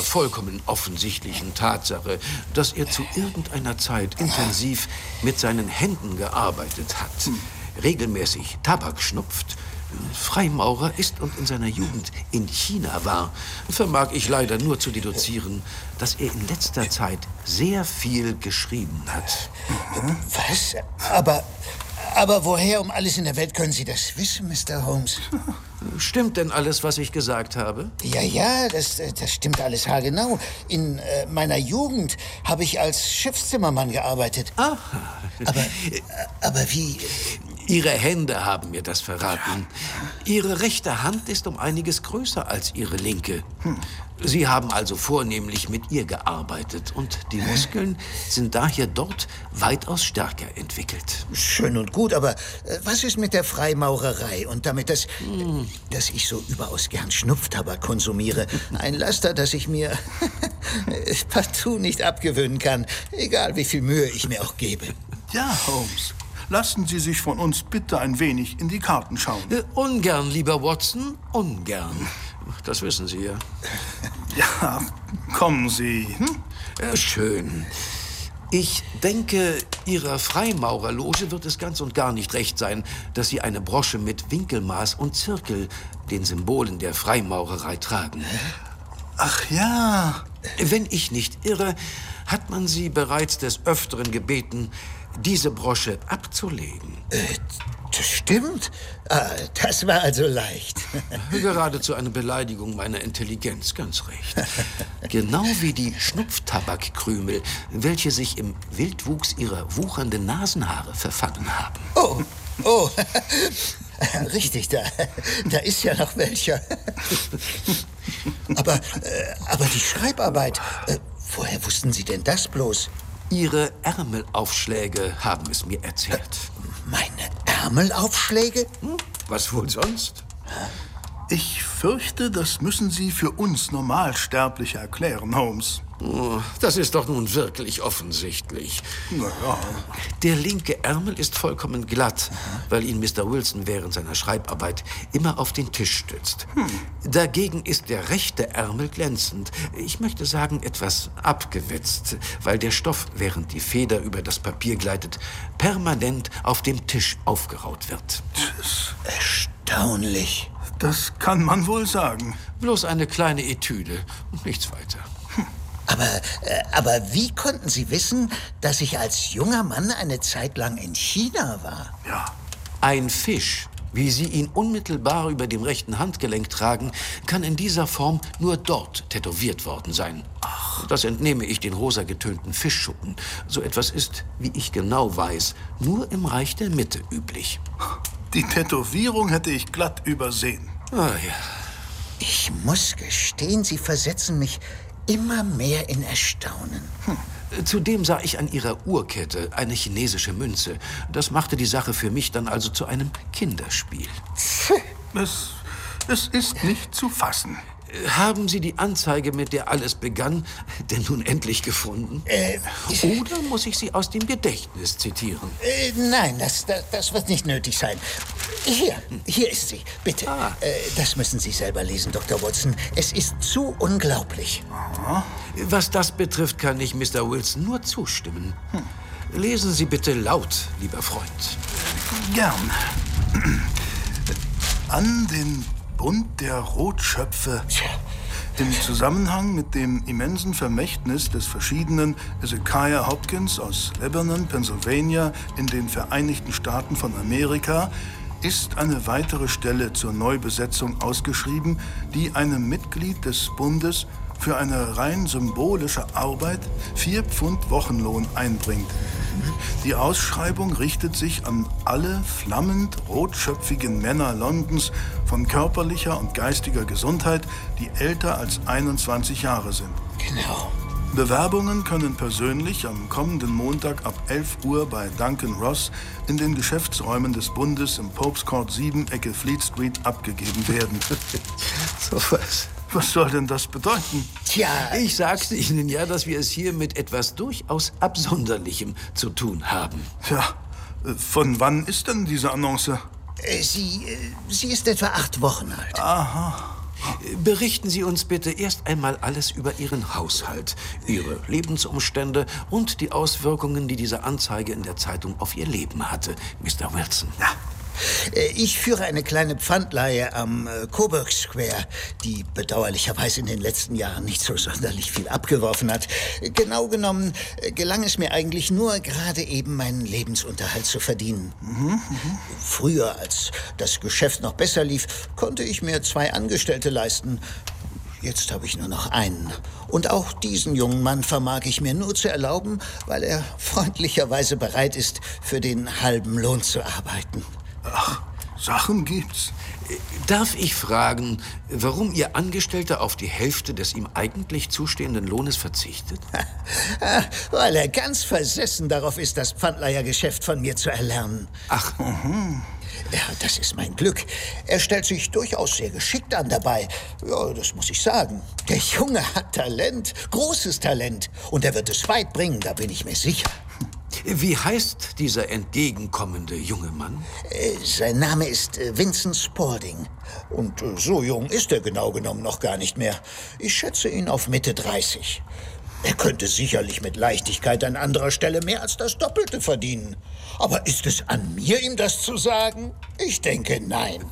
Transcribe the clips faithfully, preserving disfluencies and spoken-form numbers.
vollkommen offensichtlichen Tatsache, dass er zu irgendeiner Zeit intensiv mit seinen Händen gearbeitet hat, regelmäßig Tabak schnupft, Freimaurer ist und in seiner Jugend in China war, vermag ich leider nur zu deduzieren, dass er in letzter Zeit sehr viel geschrieben hat. Was? Aber, aber woher um alles in der Welt können Sie das wissen, Mister Holmes? Stimmt denn alles, was ich gesagt habe? Ja, ja, das, das stimmt alles haargenau. In äh, meiner Jugend habe ich als Schiffszimmermann gearbeitet. Aha. Aber, aber wie... Ihre Hände haben mir das verraten. Ihre rechte Hand ist um einiges größer als Ihre linke. Sie haben also vornehmlich mit ihr gearbeitet und die Muskeln sind daher dort weitaus stärker entwickelt. Schön und gut, aber äh, was ist mit der Freimaurerei und damit, dass, hm. dass ich so überaus gern Schnupftabak konsumiere? Ein Laster, das ich mir partout nicht abgewöhnen kann, egal wie viel Mühe ich mir auch gebe. Ja, Holmes. Lassen Sie sich von uns bitte ein wenig in die Karten schauen. Äh, ungern, lieber Watson, ungern. Das wissen Sie ja. Ja, kommen Sie. Hm? Äh, schön. Ich denke, Ihrer Freimaurerloge wird es ganz und gar nicht recht sein, dass Sie eine Brosche mit Winkelmaß und Zirkel, den Symbolen der Freimaurerei, tragen. Ach ja. Wenn ich nicht irre, hat man Sie bereits des Öfteren gebeten, diese Brosche abzulegen. Äh, das stimmt. Ah, das war also leicht. Geradezu eine Beleidigung meiner Intelligenz, ganz recht. Genau wie die Schnupftabakkrümel, welche sich im Wildwuchs ihrer wuchernden Nasenhaare verfangen haben. Oh, oh. Richtig, da, da ist ja noch welcher. Aber, äh, aber die Schreibarbeit, äh, woher wussten Sie denn das bloß? Ihre Ärmelaufschläge haben es mir erzählt. Meine Ärmelaufschläge? Hm? Was wohl sonst? Ich fürchte, das müssen Sie für uns Normalsterbliche erklären, Holmes. Oh, das ist doch nun wirklich offensichtlich. Na ja. Der linke Ärmel ist vollkommen glatt, weil ihn Mister Wilson während seiner Schreibarbeit immer auf den Tisch stützt. Hm. Dagegen ist der rechte Ärmel glänzend. Ich möchte sagen, etwas abgewetzt, weil der Stoff, während die Feder über das Papier gleitet, permanent auf dem Tisch aufgeraut wird. Erstaunlich. Das kann man wohl sagen. Bloß eine kleine Etüde und nichts weiter. Hm. Aber, äh, aber wie konnten Sie wissen, dass ich als junger Mann eine Zeit lang in China war? Ja. Ein Fisch, wie Sie ihn unmittelbar über dem rechten Handgelenk tragen, kann in dieser Form nur dort tätowiert worden sein. Ach. Das entnehme ich den rosa getönten Fischschuppen. So etwas ist, wie ich genau weiß, nur im Reich der Mitte üblich. Die Tätowierung hätte ich glatt übersehen. Ah ja. Ich muss gestehen, Sie versetzen mich immer mehr in Erstaunen. Hm. Zudem sah ich an Ihrer Uhrkette eine chinesische Münze. Das machte die Sache für mich dann also zu einem Kinderspiel. Es, es ist nicht zu fassen. Haben Sie die Anzeige, mit der alles begann, denn nun endlich gefunden? Äh, Oder muss ich sie aus dem Gedächtnis zitieren? Äh, nein, das, das, das wird nicht nötig sein. Hier, hier ist sie, bitte. Ah. Äh, das müssen Sie selber lesen, Doktor Watson. Es ist zu unglaublich. Aha. Was das betrifft, kann ich Mister Wilson nur zustimmen. Hm. Lesen Sie bitte laut, lieber Freund. Gern. An den Bund der Rotschöpfe. Im Zusammenhang mit dem immensen Vermächtnis des verschiedenen Ezekiah Hopkins aus Lebanon, Pennsylvania in den Vereinigten Staaten von Amerika ist eine weitere Stelle zur Neubesetzung ausgeschrieben, die einem Mitglied des Bundes für eine rein symbolische Arbeit vier Pfund Wochenlohn einbringt. Die Ausschreibung richtet sich an alle flammend rotschöpfigen Männer Londons von körperlicher und geistiger Gesundheit, die älter als einundzwanzig Jahre sind. Genau. Bewerbungen können persönlich am kommenden Montag ab elf Uhr bei Duncan Ross in den Geschäftsräumen des Bundes im Popes Court sieben, Ecke Fleet Street, abgegeben werden. So was. Was soll denn das bedeuten? Tja, ich sagte Ihnen ja, dass wir es hier mit etwas durchaus Absonderlichem zu tun haben. Ja, von wann ist denn diese Annonce? Sie, sie ist etwa acht Wochen alt. Aha. Berichten Sie uns bitte erst einmal alles über Ihren Haushalt, Ihre Lebensumstände und die Auswirkungen, die diese Anzeige in der Zeitung auf Ihr Leben hatte, Mister Wilson. Ja. Ich führe eine kleine Pfandleihe am Coburg Square, die bedauerlicherweise in den letzten Jahren nicht so sonderlich viel abgeworfen hat. Genau genommen gelang es mir eigentlich nur, gerade eben meinen Lebensunterhalt zu verdienen. Mhm, mh. Früher, als das Geschäft noch besser lief, konnte ich mir zwei Angestellte leisten. Jetzt habe ich nur noch einen. Und auch diesen jungen Mann vermag ich mir nur zu erlauben, weil er freundlicherweise bereit ist, für den halben Lohn zu arbeiten. Ach, Sachen gibt's. Darf ich fragen, warum Ihr Angestellter auf die Hälfte des ihm eigentlich zustehenden Lohnes verzichtet? Weil er ganz versessen darauf ist, das Pfandleihergeschäft von mir zu erlernen. Ach, mhm. Ja, das ist mein Glück. Er stellt sich durchaus sehr geschickt an dabei. Ja, das muss ich sagen. Der Junge hat Talent, großes Talent. Und er wird es weit bringen, da bin ich mir sicher. Wie heißt dieser entgegenkommende junge Mann? Äh, sein Name ist äh, Vincent Spaulding. Und äh, so jung ist er genau genommen noch gar nicht mehr. Ich schätze ihn auf Mitte dreißig. Er könnte sicherlich mit Leichtigkeit an anderer Stelle mehr als das Doppelte verdienen. Aber ist es an mir, ihm das zu sagen? Ich denke, nein.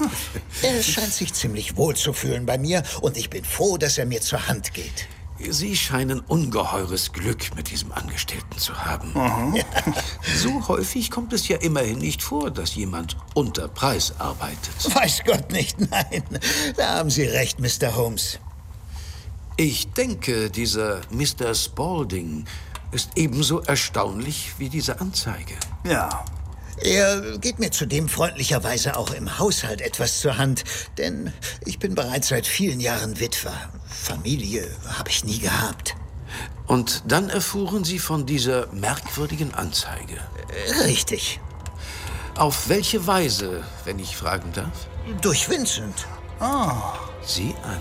Er scheint sich ziemlich wohl zu fühlen bei mir und ich bin froh, dass er mir zur Hand geht. Sie scheinen ungeheures Glück mit diesem Angestellten zu haben. Mhm. So häufig kommt es ja immerhin nicht vor, dass jemand unter Preis arbeitet. Weiß Gott nicht, nein. Da haben Sie recht, Mister Holmes. Ich denke, dieser Mister Spaulding ist ebenso erstaunlich wie diese Anzeige. Ja. Er geht mir zudem freundlicherweise auch im Haushalt etwas zur Hand, denn ich bin bereits seit vielen Jahren Witwer. Familie habe ich nie gehabt. Und dann erfuhren Sie von dieser merkwürdigen Anzeige. Richtig. Auf welche Weise, wenn ich fragen darf? Durch Vincent. Ah. Sieh an.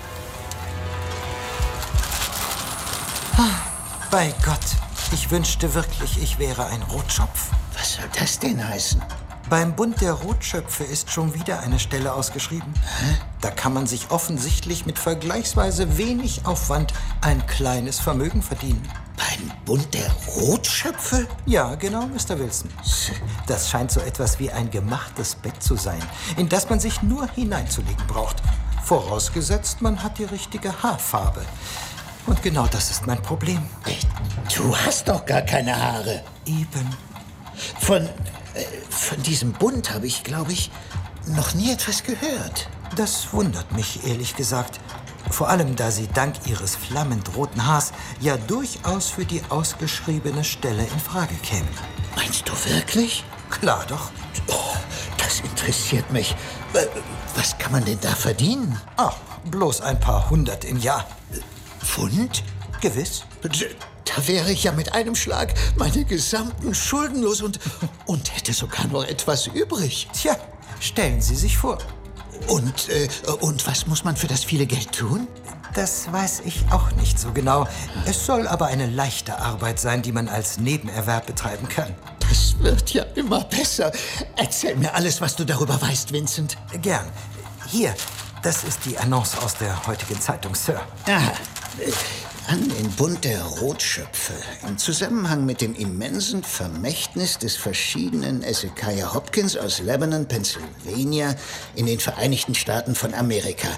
Bei Gott, ich wünschte wirklich, ich wäre ein Rotschopf. Was soll das denn heißen? Beim Bund der Rotschöpfe ist schon wieder eine Stelle ausgeschrieben. Hä? Da kann man sich offensichtlich mit vergleichsweise wenig Aufwand ein kleines Vermögen verdienen. Beim Bund der Rotschöpfe? Ja, genau, Mister Wilson. Das scheint so etwas wie ein gemachtes Bett zu sein, in das man sich nur hineinzulegen braucht. Vorausgesetzt, man hat die richtige Haarfarbe. Und genau das ist mein Problem. Du hast doch gar keine Haare. Eben. Von, äh, von diesem Bund habe ich, glaube ich, noch nie etwas gehört. Das wundert mich, ehrlich gesagt. Vor allem, da Sie dank Ihres flammend roten Haars ja durchaus für die ausgeschriebene Stelle in Frage kämen. Meinst du wirklich? Klar doch. Oh, das interessiert mich. Was kann man denn da verdienen? Ach, bloß ein paar hundert im Jahr. Pfund? Gewiss. Da wäre ich ja mit einem Schlag meine gesamten Schulden los und, und hätte sogar noch etwas übrig. Tja, stellen Sie sich vor. Und, äh, und was muss man für das viele Geld tun? Das weiß ich auch nicht so genau. Es soll aber eine leichte Arbeit sein, die man als Nebenerwerb betreiben kann. Das wird ja immer besser. Erzähl mir alles, was du darüber weißt, Vincent. Gern. Hier, das ist die Annonce aus der heutigen Zeitung, Sir. Aha. An den Bund der Rotschöpfe im Zusammenhang mit dem immensen Vermächtnis des verschiedenen Ezekiah Hopkins aus Lebanon, Pennsylvania in den Vereinigten Staaten von Amerika.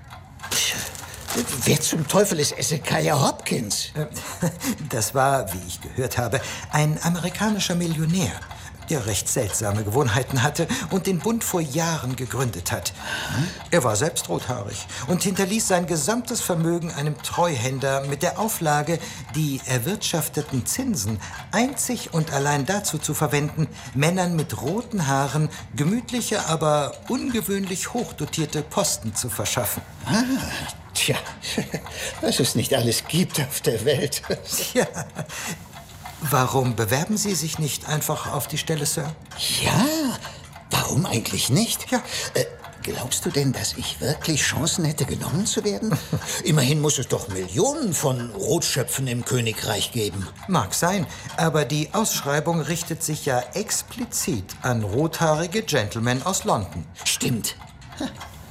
Wer zum Teufel ist Ezekiah Hopkins? Das war, wie ich gehört habe, ein amerikanischer Millionär, der recht seltsame Gewohnheiten hatte und den Bund vor Jahren gegründet hat. Er war selbst rothaarig und hinterließ sein gesamtes Vermögen einem Treuhänder mit der Auflage, die erwirtschafteten Zinsen einzig und allein dazu zu verwenden, Männern mit roten Haaren gemütliche, aber ungewöhnlich hochdotierte Posten zu verschaffen. Ah, tja, was es nicht alles gibt auf der Welt. Ja. Warum bewerben Sie sich nicht einfach auf die Stelle, Sir? Ja, warum eigentlich nicht? Ja. Äh, glaubst du denn, dass ich wirklich Chancen hätte, genommen zu werden? Immerhin muss es doch Millionen von Rotschöpfen im Königreich geben. Mag sein, aber die Ausschreibung richtet sich ja explizit an rothaarige Gentlemen aus London. Stimmt.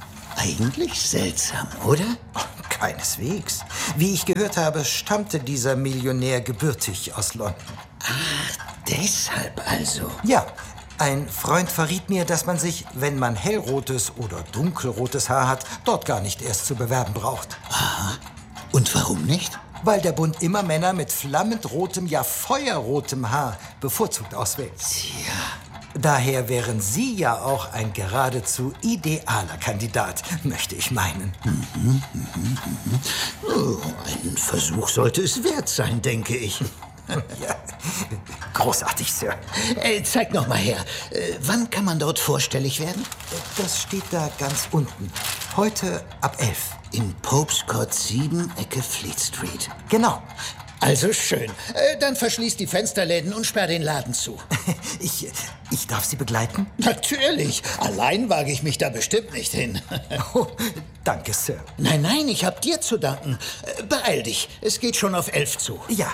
eigentlich seltsam, oder? Oh, keineswegs. Wie ich gehört habe, stammte dieser Millionär gebürtig aus London. Ach, deshalb also. Ja, ein Freund verriet mir, dass man sich, wenn man hellrotes oder dunkelrotes Haar hat, dort gar nicht erst zu bewerben braucht. Aha. Und warum nicht? Weil der Bund immer Männer mit flammend rotem, ja feuerrotem Haar bevorzugt auswählt. Tja. Daher wären Sie ja auch ein geradezu idealer Kandidat, möchte ich meinen. Mhm, mhm, mhm. Oh, ein Versuch sollte es wert sein, denke ich. Ja, großartig, Sir. Äh, zeig noch mal her. Äh, wann kann man dort vorstellig werden? Das steht da ganz unten. Heute ab elf. In Pope's Court sieben, Ecke Fleet Street. Genau. Also schön. Äh, dann verschließ die Fensterläden und sperr den Laden zu. Ich, ich darf Sie begleiten? Natürlich. Allein wage ich mich da bestimmt nicht hin. Oh, danke, Sir. Nein, nein, ich hab dir zu danken. Äh, beeil dich. Es geht schon auf elf zu. Ja.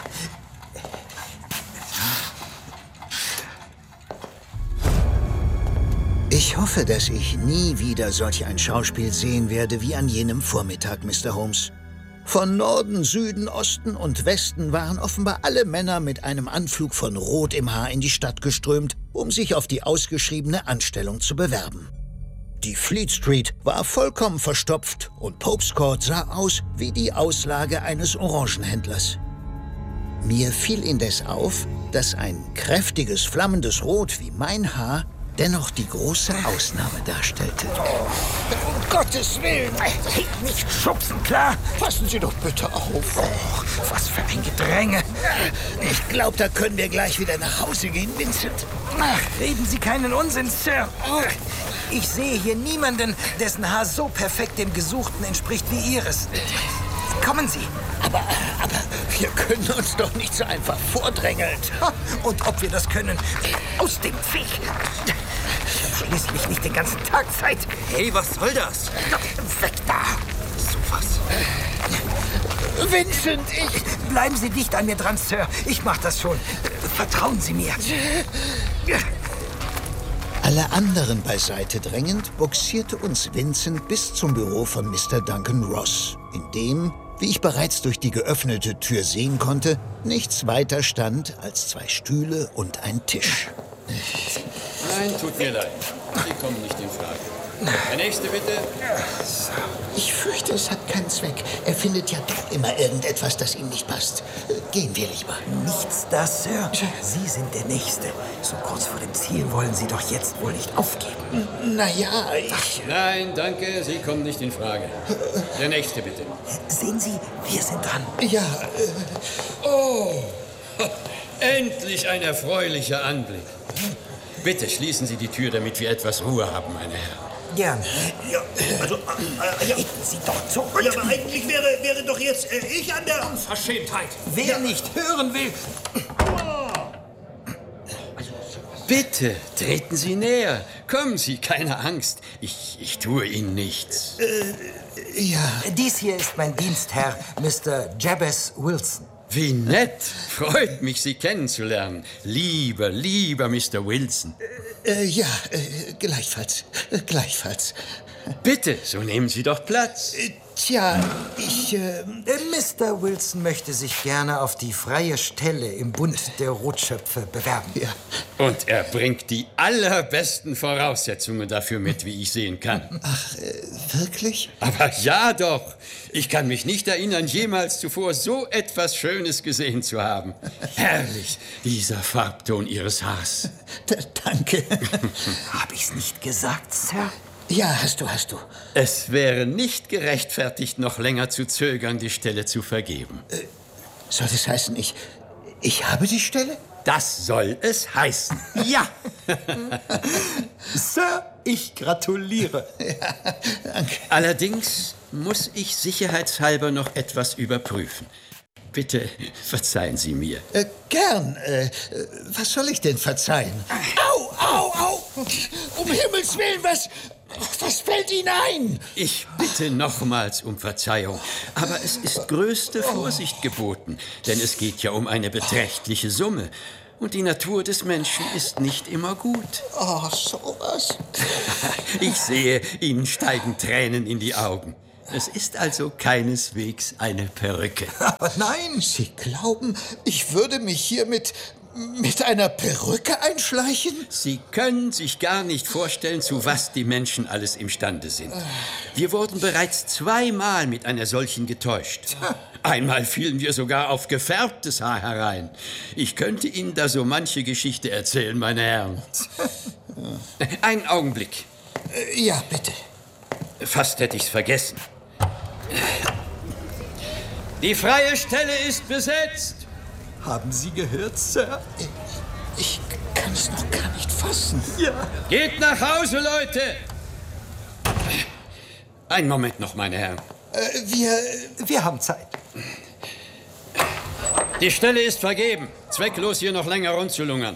Ich hoffe, dass ich nie wieder solch ein Schauspiel sehen werde wie an jenem Vormittag, Mister Holmes. Von Norden, Süden, Osten und Westen waren offenbar alle Männer mit einem Anflug von Rot im Haar in die Stadt geströmt, um sich auf die ausgeschriebene Anstellung zu bewerben. Die Fleet Street war vollkommen verstopft und Pope's Court sah aus wie die Auslage eines Orangenhändlers. Mir fiel indes auf, dass ein kräftiges, flammendes Rot wie mein Haar dennoch die große Ausnahme darstellte. Oh, um Gottes Willen! Nicht schubsen, klar? Passen Sie doch bitte auf. Oh, was für ein Gedränge. Ich glaube, da können wir gleich wieder nach Hause gehen, Vincent. Ach, reden Sie keinen Unsinn, Sir. Ich sehe hier niemanden, dessen Haar so perfekt dem Gesuchten entspricht wie Ihres. Kommen Sie. Aber, aber wir können uns doch nicht so einfach vordrängeln. Und ob wir das können? Aus dem Weg! Ich habe schließlich nicht den ganzen Tag Zeit. Hey, was soll das? Weg da! So was. Vincent, ich... Bleiben Sie dicht an mir dran, Sir. Ich mach das schon. Vertrauen Sie mir. Alle anderen beiseite drängend, boxierte uns Vincent bis zum Büro von Mister Duncan Ross, in dem, wie ich bereits durch die geöffnete Tür sehen konnte, nichts weiter stand als zwei Stühle und ein Tisch. Nein, tut mir leid. Sie kommen nicht in Frage. Der nächste, bitte. Ich fürchte, es hat keinen Zweck. Er findet ja doch immer irgendetwas, das ihm nicht passt. Gehen wir lieber. Nichts da, Sir. Sie sind der Nächste. So kurz vor dem Ziel wollen Sie doch jetzt wohl nicht aufgeben. Na ja, ich... Nein, danke, Sie kommen nicht in Frage. Der nächste, bitte. Sehen Sie, wir sind dran. Ja, äh... Oh, endlich ein erfreulicher Anblick. Bitte schließen Sie die Tür, damit wir etwas Ruhe haben, meine Herren. Gern. Ja, also, äh, ja. Sie doch zurück. Ja, aber eigentlich wäre, wäre doch jetzt äh, ich an der... Unverschämtheit. Wer ja. nicht hören will... Bitte, treten Sie näher. Kommen Sie, keine Angst. Ich, ich tue Ihnen nichts. Äh, ja. Dies hier ist mein Dienstherr, Mister Jabez Wilson. Wie nett. Freut mich, Sie kennenzulernen. Lieber, lieber Mister Wilson. Äh, ja, äh, gleichfalls. Äh, gleichfalls. Bitte, so nehmen Sie doch Platz. Äh, tja, ich... Äh, Mister Wilson möchte sich gerne auf die freie Stelle im Bund der Rotschöpfe bewerben. Ja. Und er bringt die allerbesten Voraussetzungen dafür mit, wie ich sehen kann. Ach, äh, wirklich? Aber ja doch. Ich kann mich nicht erinnern, jemals zuvor so etwas Schönes gesehen zu haben. Herrlich, dieser Farbton Ihres Haars. D- danke. Hab ich's nicht gesagt, Sir? Ja, hast du, hast du. Es wäre nicht gerechtfertigt, noch länger zu zögern, die Stelle zu vergeben. Äh, soll das heißen, ich... ich habe die Stelle? Das soll es heißen. Ja. Sir, ich gratuliere. Ja, danke. Allerdings muss ich sicherheitshalber noch etwas überprüfen. Bitte verzeihen Sie mir. Äh, gern. Äh, was soll ich denn verzeihen? Au, au, au! Um Himmels Willen, was... was fällt Ihnen ein? Ich bitte nochmals um Verzeihung, aber es ist größte Vorsicht geboten, denn es geht ja um eine beträchtliche Summe. Und die Natur des Menschen ist nicht immer gut. Oh, sowas. Ich sehe, Ihnen steigen Tränen in die Augen. Es ist also keineswegs eine Perücke. Aber nein! Sie glauben, ich würde mich hier mit, mit einer Perücke einschleichen? Sie können sich gar nicht vorstellen, zu was die Menschen alles imstande sind. Wir wurden bereits zweimal mit einer solchen getäuscht. Einmal fielen wir sogar auf gefärbtes Haar herein. Ich könnte Ihnen da so manche Geschichte erzählen, meine Herren. Einen Augenblick. Ja, bitte. Fast hätte ich's vergessen. Die freie Stelle ist besetzt. Haben Sie gehört, Sir? Ich kann es noch gar nicht fassen. Ja. Geht nach Hause, Leute! Einen Moment noch, meine Herren. Äh, wir... Wir haben Zeit. Die Stelle ist vergeben. Zwecklos, hier noch länger rumzulungern.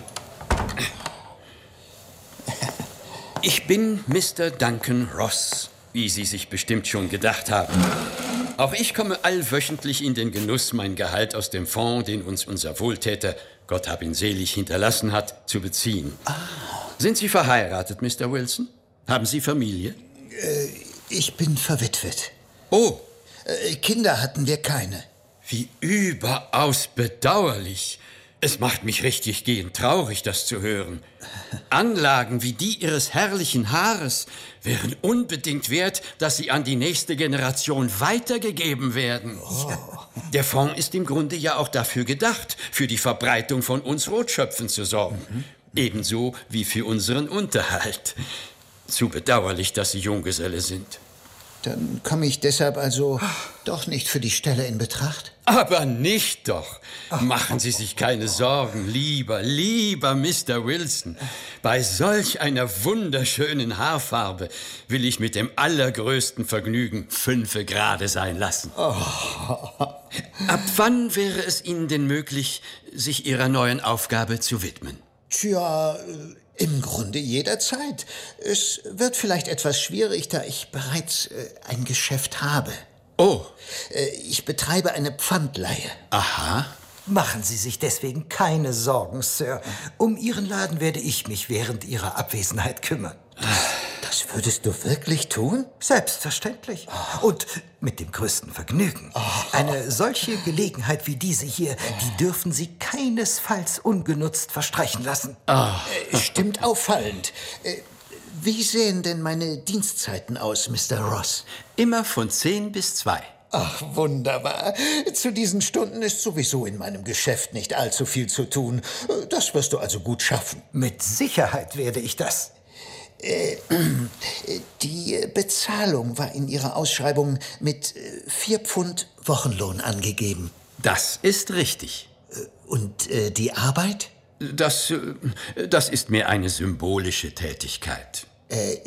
Ich bin Mister Duncan Ross, wie Sie sich bestimmt schon gedacht haben. Auch ich komme allwöchentlich in den Genuss, mein Gehalt aus dem Fonds, den uns unser Wohltäter, Gott hab ihn selig, hinterlassen hat, zu beziehen. Ah. Sind Sie verheiratet, Mister Wilson? Haben Sie Familie? Äh, ich bin verwitwet. Oh. Äh, Kinder hatten wir keine. Wie überaus bedauerlich. Es macht mich richtig gehend traurig, das zu hören. Anlagen wie die Ihres herrlichen Haares wären unbedingt wert, dass sie an die nächste Generation weitergegeben werden. Oh. Der Fonds ist im Grunde ja auch dafür gedacht, für die Verbreitung von uns Rotschöpfen zu sorgen. Mhm. Ebenso wie für unseren Unterhalt. Zu bedauerlich, dass Sie Junggeselle sind. Dann komme ich deshalb also doch nicht für die Stelle in Betracht? Aber nicht doch. Machen Sie sich keine Sorgen, lieber, lieber Mister Wilson. Bei solch einer wunderschönen Haarfarbe will ich mit dem allergrößten Vergnügen fünfe Grade sein lassen. Oh. Ab wann wäre es Ihnen denn möglich, sich Ihrer neuen Aufgabe zu widmen? Tja, im Grunde jederzeit. Es wird vielleicht etwas schwierig, da ich bereits äh, ein Geschäft habe. Oh. Äh, ich betreibe eine Pfandleihe. Aha. Machen Sie sich deswegen keine Sorgen, Sir. Um Ihren Laden werde ich mich während Ihrer Abwesenheit kümmern. Das würdest du wirklich tun? Selbstverständlich. Oh. Und mit dem größten Vergnügen. Oh. Eine solche Gelegenheit wie diese hier, die dürfen Sie keinesfalls ungenutzt verstreichen lassen. Oh. Äh, stimmt auffallend. Äh, wie sehen denn meine Dienstzeiten aus, Mister Ross? Immer von zehn bis zwei. Ach, wunderbar. Zu diesen Stunden ist sowieso in meinem Geschäft nicht allzu viel zu tun. Das wirst du also gut schaffen. Mit Sicherheit werde ich das. Äh, die Bezahlung war in Ihrer Ausschreibung mit vier Pfund Wochenlohn angegeben. Das ist richtig. Und äh, die Arbeit? Das, das ist mehr eine symbolische Tätigkeit. Äh,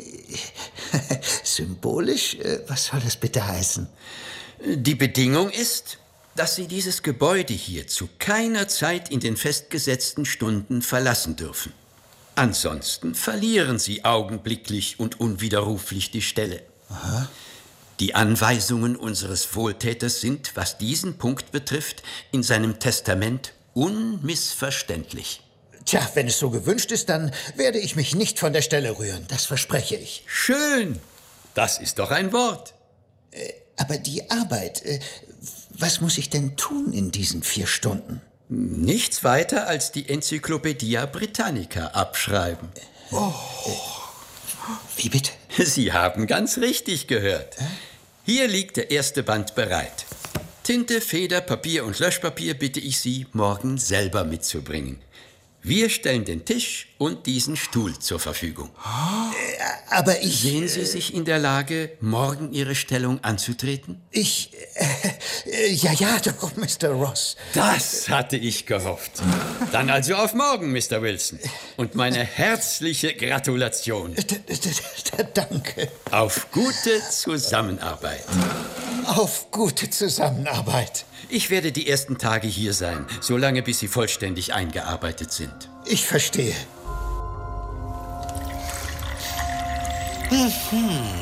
symbolisch? Was soll das bitte heißen? Die Bedingung ist, dass Sie dieses Gebäude hier zu keiner Zeit in den festgesetzten Stunden verlassen dürfen. Ansonsten verlieren Sie augenblicklich und unwiderruflich die Stelle. Aha. Die Anweisungen unseres Wohltäters sind, was diesen Punkt betrifft, in seinem Testament unmissverständlich. Tja, wenn es so gewünscht ist, dann werde ich mich nicht von der Stelle rühren. Das verspreche ich. Schön. Das ist doch ein Wort. Äh, aber die Arbeit, äh, was muss ich denn tun in diesen vier Stunden? Nichts weiter als die Enzyklopädia Britannica abschreiben. Oh. Äh, wie bitte? Sie haben ganz richtig gehört. Äh? Hier liegt der erste Band bereit. Tinte, Feder, Papier und Löschpapier bitte ich Sie, morgen selber mitzubringen. Wir stellen den Tisch und diesen Stuhl zur Verfügung. Äh, aber ich... Sehen Sie sich in der Lage, morgen Ihre Stellung anzutreten? Ich... Äh, ja, ja, doch, Mister Ross. Das hatte ich gehofft. Dann also auf morgen, Mister Wilson. Und meine herzliche Gratulation. D- d- d- danke. Auf gute Zusammenarbeit. Auf gute Zusammenarbeit. Ich werde die ersten Tage hier sein, solange bis Sie vollständig eingearbeitet sind. Ich verstehe. Mhm.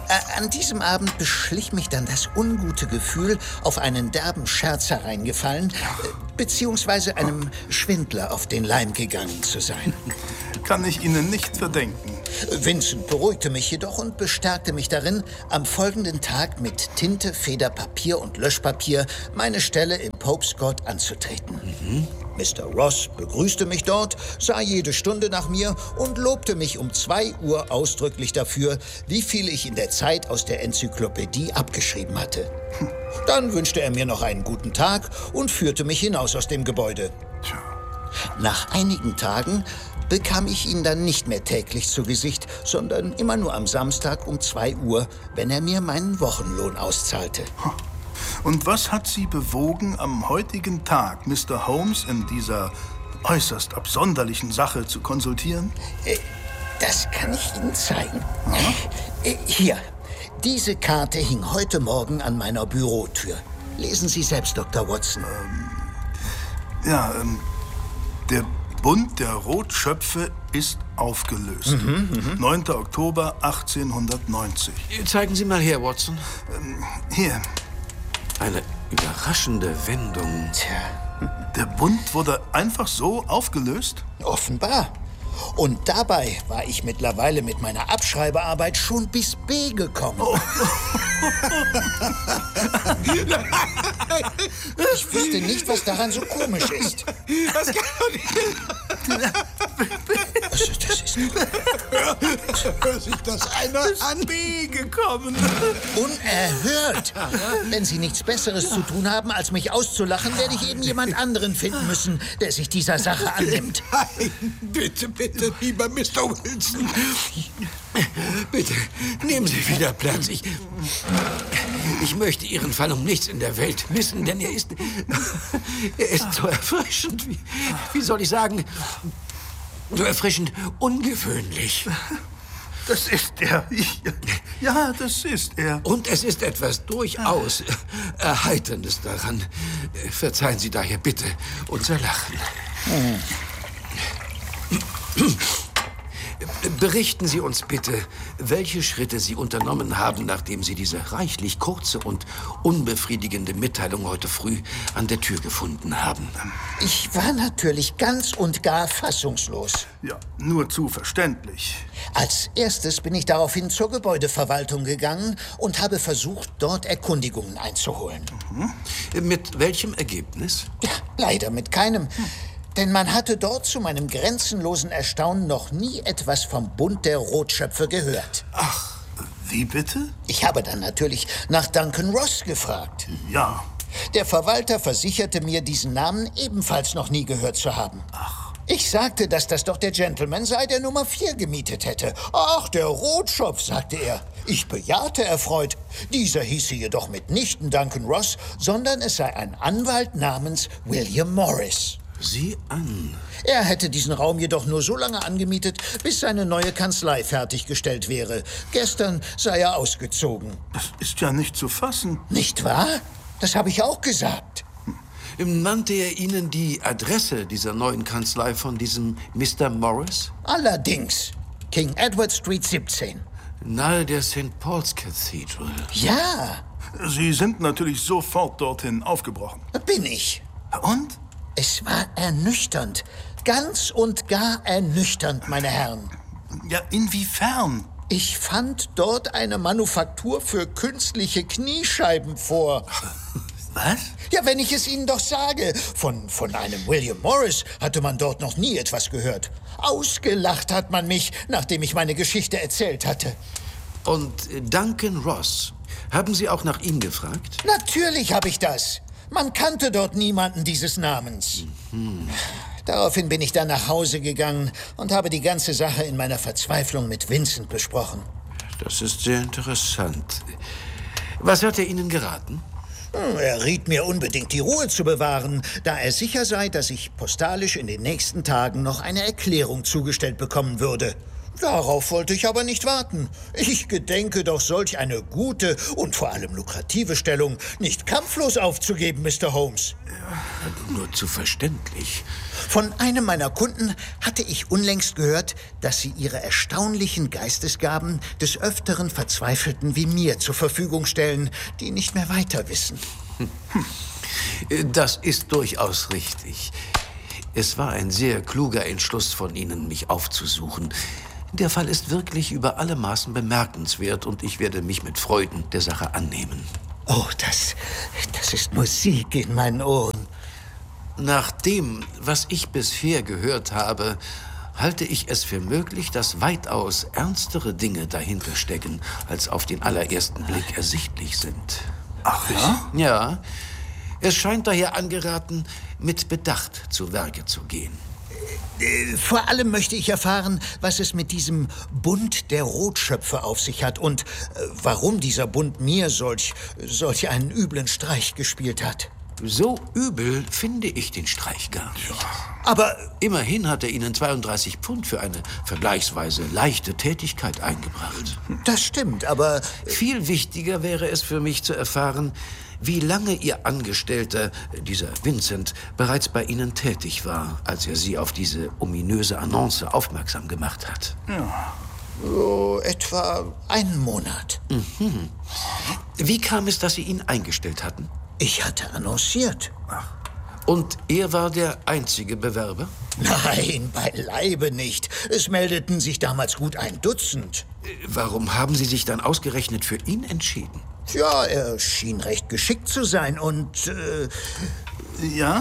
Äh, an diesem Abend beschlich mich dann das ungute Gefühl, auf einen derben Scherz hereingefallen, äh, beziehungsweise einem Schwindler auf den Leim gegangen zu sein. Kann ich Ihnen nicht verdenken. Vincent beruhigte mich jedoch und bestärkte mich darin, am folgenden Tag mit Tinte, Feder, Papier und Löschpapier meine Stelle im Pope's Court anzutreten. Mhm. Mister Ross begrüßte mich dort, sah jede Stunde nach mir und lobte mich um zwei Uhr ausdrücklich dafür, wie viel ich in der Zeit aus der Enzyklopädie abgeschrieben hatte. Dann wünschte er mir noch einen guten Tag und führte mich hinaus aus dem Gebäude. Nach einigen Tagen bekam ich ihn dann nicht mehr täglich zu Gesicht, sondern immer nur am Samstag um zwei Uhr, wenn er mir meinen Wochenlohn auszahlte. Und was hat Sie bewogen, am heutigen Tag Mister Holmes in dieser äußerst absonderlichen Sache zu konsultieren? Äh, das kann ich Ihnen zeigen. Äh, hier, diese Karte hing heute Morgen an meiner Bürotür. Lesen Sie selbst, Doktor Watson. Ähm, ja, ähm, der Bund der Rotschöpfe ist aufgelöst. Mhm, neunter Oktober achtzehnhundertneunzig. Zeigen Sie mal her, Watson. Ähm, hier. Eine überraschende Wendung. Tja. Der Bund wurde einfach so aufgelöst? Offenbar. Und dabei war ich mittlerweile mit meiner Abschreibearbeit schon bis B gekommen. Oh. Ich wüsste nicht, was daran so komisch ist. Das kann doch nicht. Also, das ist... Hört sich das einer an? B gekommen. Unerhört. Wenn Sie nichts Besseres zu tun haben, als mich auszulachen, werde ich eben jemand anderen finden müssen, der sich dieser Sache annimmt. Nein, bitte, bitte, lieber Mister Wilson. Bitte, nehmen Sie wieder Platz. Ich, ich möchte Ihren Fall um nichts in der Welt missen, denn er ist, er ist so erfrischend, wie, wie soll ich sagen, so erfrischend ungewöhnlich. Das ist er. Ich, ja, das ist er. Und es ist etwas durchaus Erheiterndes daran. Verzeihen Sie daher bitte unser Lachen. Hm. Berichten Sie uns bitte, welche Schritte Sie unternommen haben, nachdem Sie diese reichlich kurze und unbefriedigende Mitteilung heute früh an der Tür gefunden haben. Ich war natürlich ganz und gar fassungslos. Ja, nur zu verständlich. Als erstes bin ich daraufhin zur Gebäudeverwaltung gegangen und habe versucht, dort Erkundigungen einzuholen. Mhm. Mit welchem Ergebnis? Ja, leider mit keinem. Hm. Denn man hatte dort zu meinem grenzenlosen Erstaunen noch nie etwas vom Bund der Rotschöpfe gehört. Ach, wie bitte? Ich habe dann natürlich nach Duncan Ross gefragt. Ja. Der Verwalter versicherte mir, diesen Namen ebenfalls noch nie gehört zu haben. Ach. Ich sagte, dass das doch der Gentleman sei, der Nummer vier gemietet hätte. Ach, der Rotschopf, sagte er. Ich bejahte erfreut. Dieser hieße jedoch mitnichten Duncan Ross, sondern es sei ein Anwalt namens William Morris. Sieh an. Er hätte diesen Raum jedoch nur so lange angemietet, bis seine neue Kanzlei fertiggestellt wäre. Gestern sei er ausgezogen. Das ist ja nicht zu fassen. Nicht wahr? Das habe ich auch gesagt. Nannte er Ihnen die Adresse dieser neuen Kanzlei von diesem Mister Morris? Allerdings. King Edward Street siebzehn. Nahe der Sankt Paul's Cathedral. Ja. Sie sind natürlich sofort dorthin aufgebrochen. Bin ich. Und? Es war ernüchternd. Ganz und gar ernüchternd, meine Herren. Ja, inwiefern? Ich fand dort eine Manufaktur für künstliche Kniescheiben vor. Was? Ja, wenn ich es Ihnen doch sage. Von, von einem William Morris hatte man dort noch nie etwas gehört. Ausgelacht hat man mich, nachdem ich meine Geschichte erzählt hatte. Und Duncan Ross, haben Sie auch nach ihm gefragt? Natürlich habe ich das. Man kannte dort niemanden dieses Namens. Mhm. Daraufhin bin ich dann nach Hause gegangen und habe die ganze Sache in meiner Verzweiflung mit Vincent besprochen. Das ist sehr interessant. Was hat er Ihnen geraten? Er riet mir unbedingt, die Ruhe zu bewahren, da er sicher sei, dass ich postalisch in den nächsten Tagen noch eine Erklärung zugestellt bekommen würde. Darauf wollte ich aber nicht warten. Ich gedenke doch, solch eine gute und vor allem lukrative Stellung nicht kampflos aufzugeben, Mister Holmes. Ja, nur zu verständlich. Von einem meiner Kunden hatte ich unlängst gehört, dass sie ihre erstaunlichen Geistesgaben des Öfteren Verzweifelten wie mir zur Verfügung stellen, die nicht mehr weiter wissen. Das ist durchaus richtig. Es war ein sehr kluger Entschluss von Ihnen, mich aufzusuchen. Der Fall ist wirklich über alle Maßen bemerkenswert und ich werde mich mit Freuden der Sache annehmen. Oh, das, das ist Musik in meinen Ohren. Nach dem, was ich bisher gehört habe, halte ich es für möglich, dass weitaus ernstere Dinge dahinter stecken, als auf den allerersten Blick ersichtlich sind. Ach ja? Ja, es scheint daher angeraten, mit Bedacht zu Werke zu gehen. Vor allem möchte ich erfahren, was es mit diesem Bund der Rotschöpfe auf sich hat und äh, warum dieser Bund mir solch, solch einen üblen Streich gespielt hat. So übel finde ich den Streich gar nicht. Aber immerhin hat er Ihnen zweiunddreißig Pfund für eine vergleichsweise leichte Tätigkeit eingebracht. Das stimmt, aber... Viel wichtiger wäre es für mich zu erfahren, wie lange Ihr Angestellter, dieser Vincent, bereits bei Ihnen tätig war, als er Sie auf diese ominöse Annonce aufmerksam gemacht hat. Ja. So etwa einen Monat. Mhm. Wie kam es, dass Sie ihn eingestellt hatten? Ich hatte annonciert. Ach. Und er war der einzige Bewerber? Nein, beileibe nicht. Es meldeten sich damals gut ein Dutzend. Warum haben Sie sich dann ausgerechnet für ihn entschieden? Ja, er schien recht geschickt zu sein und... Äh, ja?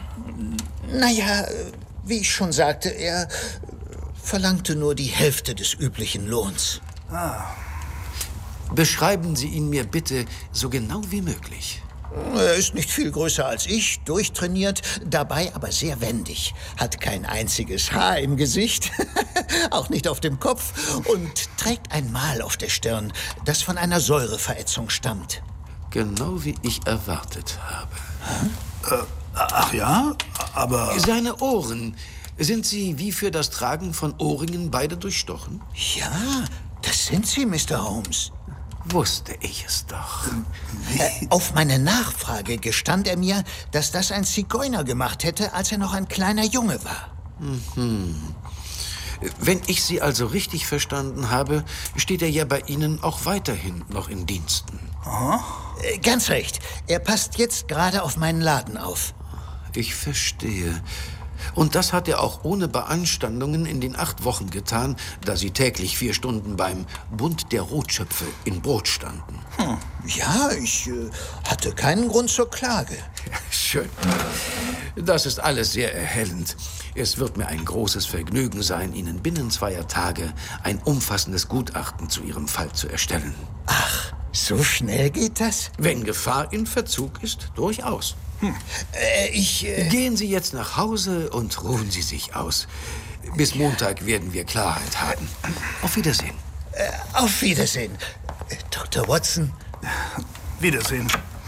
Naja, wie ich schon sagte, er verlangte nur die Hälfte des üblichen Lohns. Ah. Beschreiben Sie ihn mir bitte so genau wie möglich. Er ist nicht viel größer als ich, durchtrainiert, dabei aber sehr wendig. Hat kein einziges Haar im Gesicht, auch nicht auf dem Kopf und trägt ein Mal auf der Stirn, das von einer Säureverätzung stammt. Genau wie ich erwartet habe. Hm? Äh, ach ja, aber... Seine Ohren, sind sie wie für das Tragen von Ohrringen beide durchstochen? Ja, das sind sie, Mister Holmes. Wusste ich es doch. Äh, auf meine Nachfrage gestand er mir, dass das ein Zigeuner gemacht hätte, als er noch ein kleiner Junge war. Mhm. Wenn ich Sie also richtig verstanden habe, steht er ja bei Ihnen auch weiterhin noch in Diensten. Aha. Äh, ganz recht. Er passt jetzt gerade auf meinen Laden auf. Ich verstehe. Und das hat er auch ohne Beanstandungen in den acht Wochen getan, da Sie täglich vier Stunden beim Bund der Rotschöpfe in Brot standen. Hm. Ja, ich äh, hatte keinen Grund zur Klage. Ja, schön. Das ist alles sehr erhellend. Es wird mir ein großes Vergnügen sein, Ihnen binnen zweier Tage ein umfassendes Gutachten zu Ihrem Fall zu erstellen. Ach, so schnell geht das? Wenn Gefahr in Verzug ist, durchaus. Hm. Äh, ich... Äh... Gehen Sie jetzt nach Hause und ruhen Sie sich aus. Bis Montag werden wir Klarheit haben. Auf Wiedersehen. Äh, auf Wiedersehen. Äh, Doktor Watson. Wiedersehen.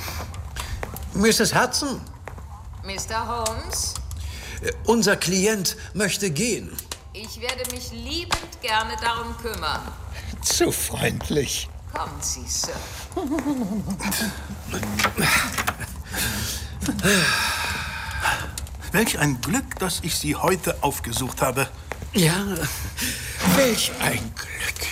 Misses Hudson. Mister Holmes? Äh, unser Klient möchte gehen. Ich werde mich liebend gerne darum kümmern. Zu freundlich. Kommen Sie, Sir. Welch ein Glück, dass ich Sie heute aufgesucht habe. Ja, welch ein Glück.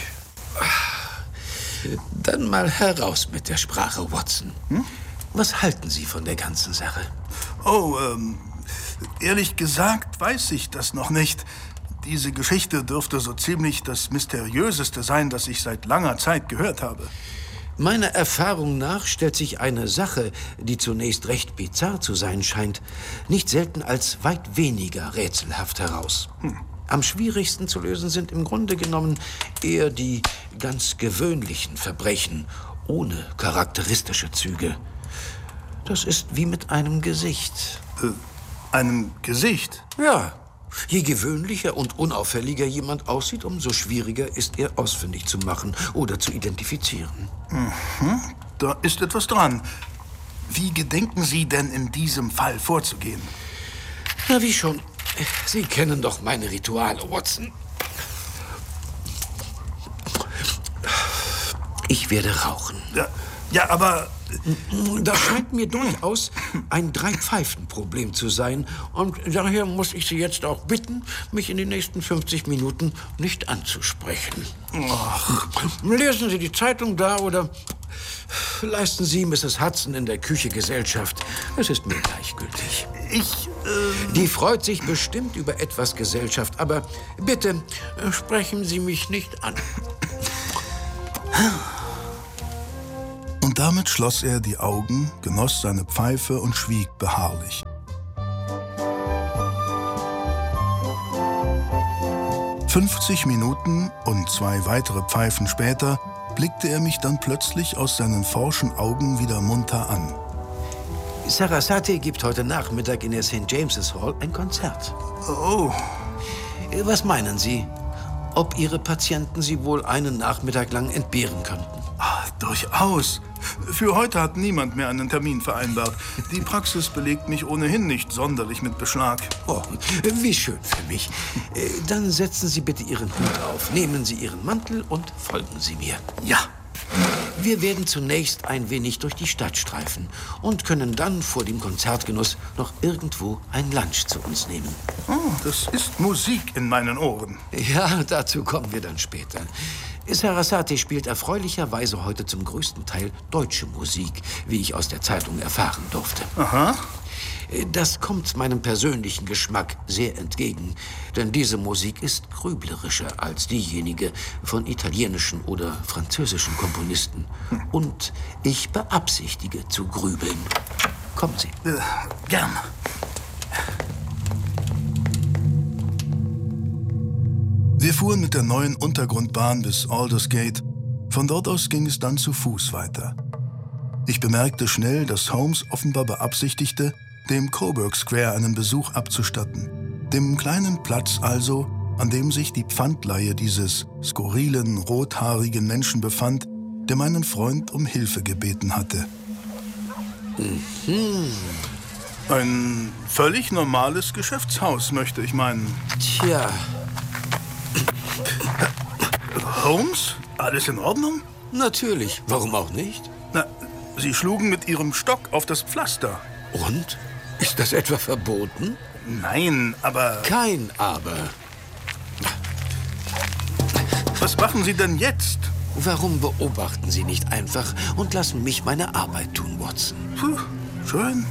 Dann mal heraus mit der Sprache, Watson. Hm? Was halten Sie von der ganzen Sache? Oh, ähm, ehrlich gesagt weiß ich das noch nicht. Diese Geschichte dürfte so ziemlich das Mysteriöseste sein, das ich seit langer Zeit gehört habe. Meiner Erfahrung nach stellt sich eine Sache, die zunächst recht bizarr zu sein scheint, nicht selten als weit weniger rätselhaft heraus. Hm. Am schwierigsten zu lösen sind im Grunde genommen eher die ganz gewöhnlichen Verbrechen ohne charakteristische Züge. Das ist wie mit einem Gesicht. Äh, einem Gesicht? Ja. Je gewöhnlicher und unauffälliger jemand aussieht, umso schwieriger ist er ausfindig zu machen oder zu identifizieren. Mhm. Da ist etwas dran. Wie gedenken Sie denn in diesem Fall vorzugehen? Na, wie schon. Sie kennen doch meine Rituale, Watson. Ich werde rauchen. Ja, ja, aber... Das scheint mir durchaus ein Drei-Pfeifen-Problem zu sein. Und daher muss ich Sie jetzt auch bitten, mich in den nächsten fünfzig Minuten nicht anzusprechen. Ach. Lesen Sie die Zeitung da oder leisten Sie Misses Hudson in der Küche Gesellschaft. Es ist mir gleichgültig. Ich, äh... Die freut sich bestimmt über etwas Gesellschaft, aber bitte sprechen Sie mich nicht an. Und damit schloss er die Augen, genoss seine Pfeife und schwieg beharrlich. fünfzig Minuten und zwei weitere Pfeifen später blickte er mich dann plötzlich aus seinen forschen Augen wieder munter an. Sarasate gibt heute Nachmittag in der Saint James's Hall ein Konzert. Oh. Was meinen Sie? Ob Ihre Patienten Sie wohl einen Nachmittag lang entbehren könnten? Ah, durchaus. Für heute hat niemand mehr einen Termin vereinbart. Die Praxis belegt mich ohnehin nicht sonderlich mit Beschlag. Oh, wie schön für mich. Dann setzen Sie bitte Ihren Hut auf, nehmen Sie Ihren Mantel und folgen Sie mir. Ja. Wir werden zunächst ein wenig durch die Stadt streifen und können dann vor dem Konzertgenuss noch irgendwo ein Lunch zu uns nehmen. Oh, das ist Musik in meinen Ohren. Ja, dazu kommen wir dann später. Sarasate spielt erfreulicherweise heute zum größten Teil deutsche Musik, wie ich aus der Zeitung erfahren durfte. Aha. Das kommt meinem persönlichen Geschmack sehr entgegen, denn diese Musik ist grüblerischer als diejenige von italienischen oder französischen Komponisten. Und ich beabsichtige zu grübeln. Kommen Sie. Äh, gern. Wir fuhren mit der neuen Untergrundbahn bis Aldersgate. Von dort aus ging es dann zu Fuß weiter. Ich bemerkte schnell, dass Holmes offenbar beabsichtigte, dem Coburg Square einen Besuch abzustatten. Dem kleinen Platz also, an dem sich die Pfandleihe dieses skurrilen, rothaarigen Menschen befand, der meinen Freund um Hilfe gebeten hatte. Mhm. Ein völlig normales Geschäftshaus, möchte ich meinen. Tja. Holmes? Alles in Ordnung? Natürlich. Warum auch nicht? Na, Sie schlugen mit Ihrem Stock auf das Pflaster. Und? Ist das etwa verboten? Nein, aber... Kein Aber. Was machen Sie denn jetzt? Warum beobachten Sie nicht einfach und lassen mich meine Arbeit tun, Watson? Puh, schön.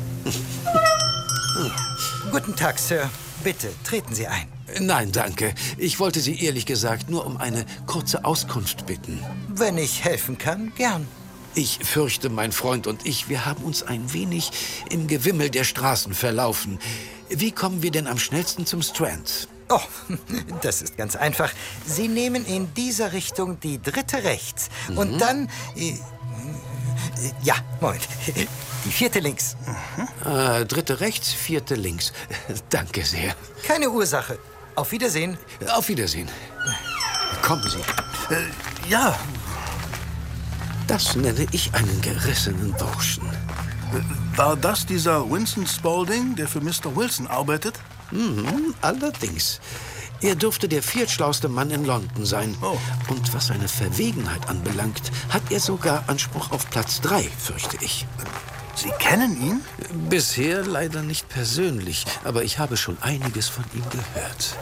Guten Tag, Sir. Bitte, treten Sie ein. Nein, danke. Ich wollte Sie ehrlich gesagt nur um eine kurze Auskunft bitten. Wenn ich helfen kann, gern. Ich fürchte, mein Freund und ich, wir haben uns ein wenig im Gewimmel der Straßen verlaufen. Wie kommen wir denn am schnellsten zum Strand? Oh, das ist ganz einfach. Sie nehmen in dieser Richtung die dritte rechts. Mhm. Und dann... Äh, ja, Moment. Die vierte links. Mhm. Äh, dritte rechts, vierte links. Danke sehr. Keine Ursache. Auf Wiedersehen. Auf Wiedersehen. Kommen Sie. Äh, ja. Das nenne ich einen gerissenen Burschen. War das dieser Winston Spaulding, der für Mister Wilson arbeitet? Mhm, allerdings. Er dürfte der viertschlauste Mann in London sein. Oh. Und was seine Verwegenheit anbelangt, hat er sogar Anspruch auf Platz drei, fürchte ich. Sie kennen ihn? Bisher leider nicht persönlich, aber ich habe schon einiges von ihm gehört.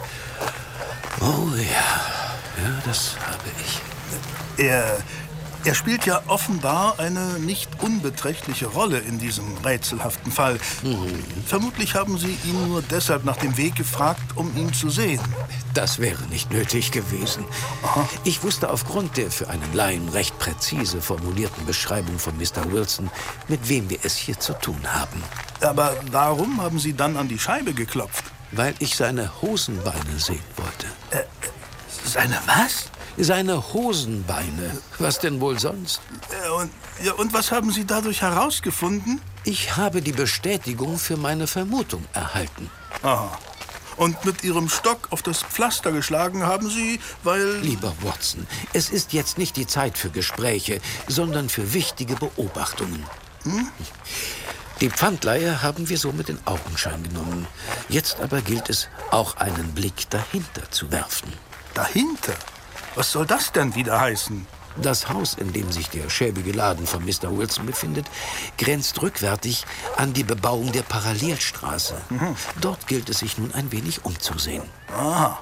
Oh ja, ja, das habe ich. Er, er spielt ja offenbar eine nicht unbeträchtliche Rolle in diesem rätselhaften Fall. Mhm. Vermutlich haben Sie ihn nur deshalb nach dem Weg gefragt, um ihn zu sehen. Das wäre nicht nötig gewesen. Aha. Ich wusste aufgrund der für einen Laien recht präzise formulierten Beschreibung von Mister Wilson, mit wem wir es hier zu tun haben. Aber warum haben Sie dann an die Scheibe geklopft? Weil ich seine Hosenbeine sehen wollte. Äh, seine was? Seine Hosenbeine. Was denn wohl sonst? Äh, und, ja, und was haben Sie dadurch herausgefunden? Ich habe die Bestätigung für meine Vermutung erhalten. Aha. Und mit Ihrem Stock auf das Pflaster geschlagen haben Sie, weil... Lieber Watson, es ist jetzt nicht die Zeit für Gespräche, sondern für wichtige Beobachtungen. Hm? Die Pfandleihe haben wir so mit in Augenschein genommen. Jetzt aber gilt es, auch einen Blick dahinter zu werfen. Dahinter? Was soll das denn wieder heißen? Das Haus, in dem sich der schäbige Laden von Mister Wilson befindet, grenzt rückwärtig an die Bebauung der Parallelstraße. Mhm. Dort gilt es sich nun ein wenig umzusehen. Aha.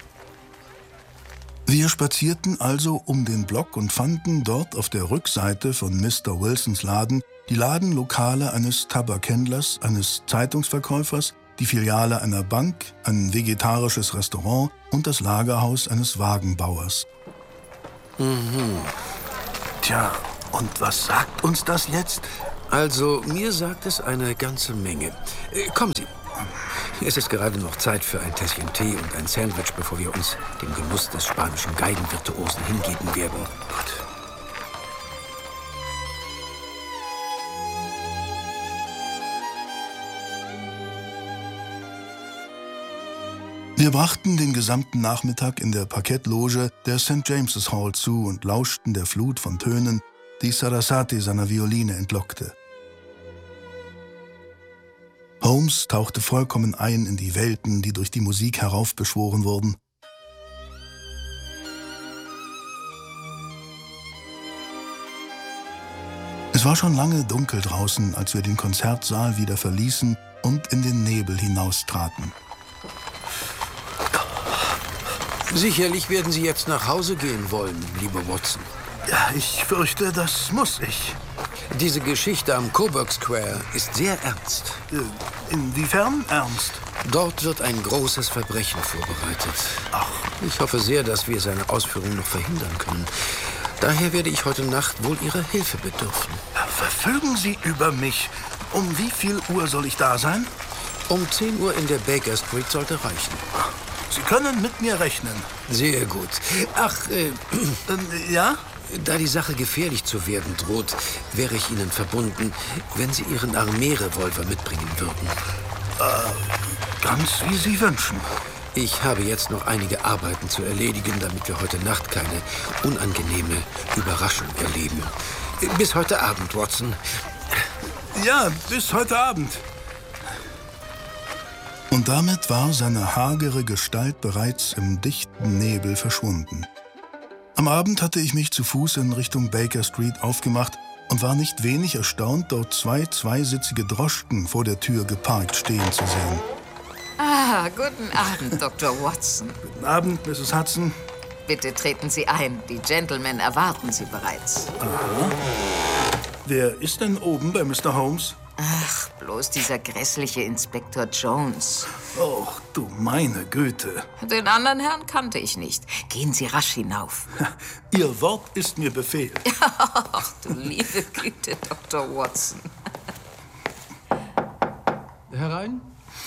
Wir spazierten also um den Block und fanden dort auf der Rückseite von Mister Wilsons Laden die Ladenlokale eines Tabakhändlers, eines Zeitungsverkäufers, die Filiale einer Bank, ein vegetarisches Restaurant und das Lagerhaus eines Wagenbauers. Mhm. Tja, und was sagt uns das jetzt? Also, mir sagt es eine ganze Menge. Äh, kommen Sie. Es ist gerade noch Zeit für ein Tässchen Tee und ein Sandwich, bevor wir uns dem Genuss des spanischen Geigenvirtuosen hingeben werden. Gut. Wir brachten den gesamten Nachmittag in der Parkettloge der Sankt James's Hall zu und lauschten der Flut von Tönen, die Sarasate seiner Violine entlockte. Holmes tauchte vollkommen ein in die Welten, die durch die Musik heraufbeschworen wurden. Es war schon lange dunkel draußen, als wir den Konzertsaal wieder verließen und in den Nebel hinaustraten. Sicherlich werden Sie jetzt nach Hause gehen wollen, lieber Watson. Ja, ich fürchte, das muss ich. Diese Geschichte am Coburg Square ist sehr ernst. Äh, inwiefern ernst? Dort wird ein großes Verbrechen vorbereitet. Ach. Ich hoffe sehr, dass wir seine Ausführung noch verhindern können. Daher werde ich heute Nacht wohl Ihrer Hilfe bedürfen. Verfügen Sie über mich. Um wie viel Uhr soll ich da sein? Um zehn Uhr in der Baker Street sollte reichen. Sie können mit mir rechnen. Sehr gut. Ach, äh, äh ja? Da die Sache gefährlich zu werden droht, wäre ich Ihnen verbunden, wenn Sie Ihren Armeerevolver mitbringen würden. Äh, ganz wie Sie wünschen. Ich habe jetzt noch einige Arbeiten zu erledigen, damit wir heute Nacht keine unangenehme Überraschung erleben. Bis heute Abend, Watson. Ja, bis heute Abend. Und damit war seine hagere Gestalt bereits im dichten Nebel verschwunden. Am Abend hatte ich mich zu Fuß in Richtung Baker Street aufgemacht und war nicht wenig erstaunt, dort zwei zweisitzige Droschken vor der Tür geparkt stehen zu sehen. Ah, guten Abend, Doktor Watson. Guten Abend, Misses Hudson. Bitte treten Sie ein. Die Gentlemen erwarten Sie bereits. Aha. Wer ist denn oben bei Mister Holmes? Ach, bloß dieser grässliche Inspektor Jones. Oh, du meine Güte. Den anderen Herrn kannte ich nicht. Gehen Sie rasch hinauf. Ihr Wort ist mir Befehl. Ach, du liebe Güte, Doktor Watson. Herein?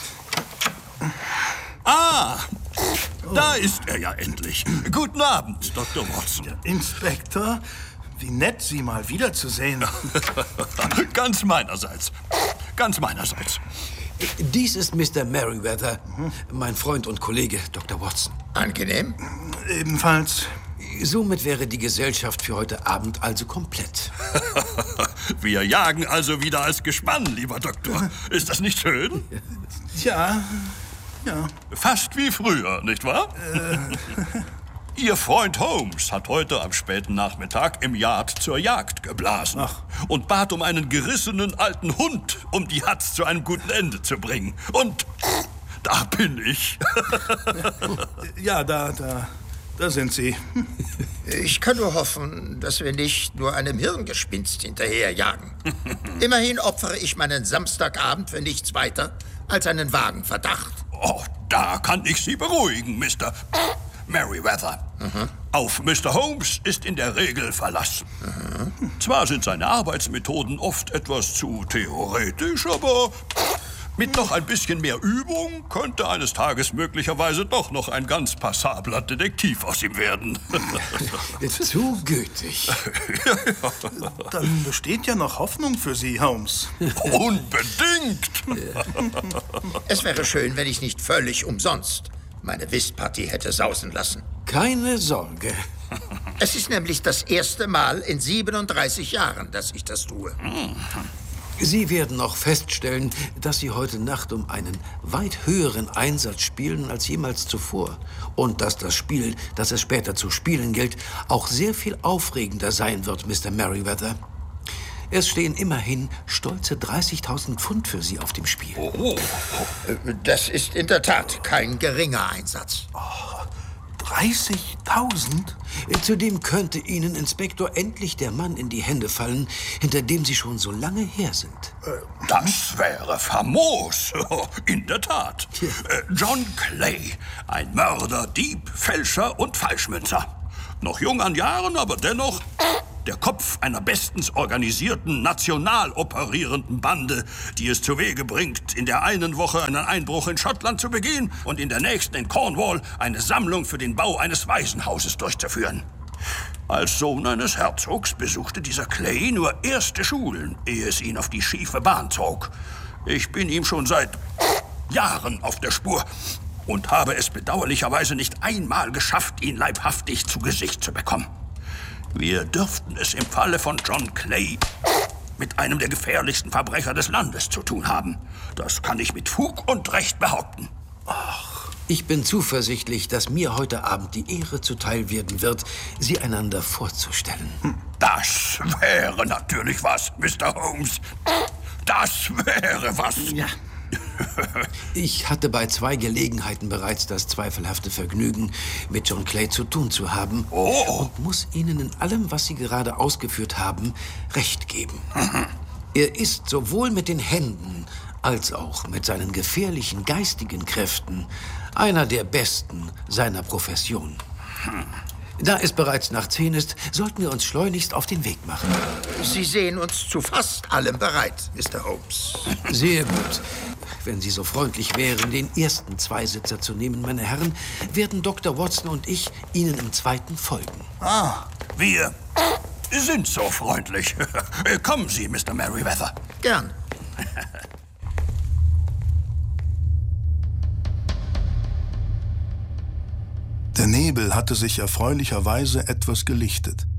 Ah, da ist er ja endlich. Guten Abend, Doktor Watson. Ja, Inspektor, wie nett, Sie mal wiederzusehen. Ganz meinerseits. Ganz meinerseits. Dies ist Mister Merriweather, mhm. mein Freund und Kollege, Doktor Watson. Angenehm. Ebenfalls. Somit wäre die Gesellschaft für heute Abend also komplett. Wir jagen also wieder als Gespann, lieber Doktor. Ist das nicht schön? Ja, ja. Fast wie früher, nicht wahr? Äh. Ihr Freund Holmes hat heute am späten Nachmittag im Yard zur Jagd geblasen. Ach. Und bat um einen gerissenen alten Hund, um die Hatz zu einem guten Ende zu bringen. Und da bin ich. Ja, da, da, da sind Sie. Ich kann nur hoffen, dass wir nicht nur einem Hirngespinst hinterherjagen. Immerhin opfere ich meinen Samstagabend für nichts weiter als einen vagen Verdacht. Oh, da kann ich Sie beruhigen, Mister Merriweather. Mhm. Auf Mister Holmes ist in der Regel Verlass. Mhm. Zwar sind seine Arbeitsmethoden oft etwas zu theoretisch, aber mit noch ein bisschen mehr Übung könnte eines Tages möglicherweise doch noch ein ganz passabler Detektiv aus ihm werden. Zu gütig. Ja, ja. Dann besteht ja noch Hoffnung für Sie, Holmes. Unbedingt. Es wäre schön, wenn ich nicht völlig umsonst meine Whistparty hätte sausen lassen. Keine Sorge. Es ist nämlich das erste Mal in siebenunddreißig Jahren, dass ich das tue. Sie werden noch feststellen, dass Sie heute Nacht um einen weit höheren Einsatz spielen als jemals zuvor. Und dass das Spiel, das es später zu spielen gilt, auch sehr viel aufregender sein wird, Mister Merriweather. Es stehen immerhin stolze dreißigtausend Pfund für Sie auf dem Spiel. Oh, das ist in der Tat kein geringer Einsatz. Oh, dreißigtausend? Zudem könnte Ihnen, Inspektor, endlich der Mann in die Hände fallen, hinter dem Sie schon so lange her sind. Das wäre famos. In der Tat. Ja. John Clay, ein Mörder, Dieb, Fälscher und Falschmünzer. Noch jung an Jahren, aber dennoch der Kopf einer bestens organisierten, national operierenden Bande, die es zu Wege bringt, in der einen Woche einen Einbruch in Schottland zu begehen und in der nächsten in Cornwall eine Sammlung für den Bau eines Waisenhauses durchzuführen. Als Sohn eines Herzogs besuchte dieser Clay nur erste Schulen, ehe es ihn auf die schiefe Bahn zog. Ich bin ihm schon seit Jahren auf der Spur und habe es bedauerlicherweise nicht einmal geschafft, ihn leibhaftig zu Gesicht zu bekommen. Wir dürften es im Falle von John Clay mit einem der gefährlichsten Verbrecher des Landes zu tun haben. Das kann ich mit Fug und Recht behaupten. Ach, ich bin zuversichtlich, dass mir heute Abend die Ehre zuteil werden wird, Sie einander vorzustellen. Das wäre natürlich was, Mister Holmes. Das wäre was. Ja. Ich hatte bei zwei Gelegenheiten bereits das zweifelhafte Vergnügen, mit John Clay zu tun zu haben. Oh. Und muss Ihnen in allem, was Sie gerade ausgeführt haben, Recht geben. Er ist sowohl mit den Händen als auch mit seinen gefährlichen geistigen Kräften einer der Besten seiner Profession. Da es bereits nach zehn ist, sollten wir uns schleunigst auf den Weg machen. Sie sehen uns zu fast allem bereit, Mister Holmes. Sehr gut. Wenn Sie so freundlich wären, den ersten Zweisitzer zu nehmen, meine Herren, werden Doktor Watson und ich Ihnen im zweiten folgen. Ah, wir sind so freundlich. Kommen Sie, Mister Merriweather. Gern. Der Nebel hatte sich erfreulicherweise etwas gelichtet.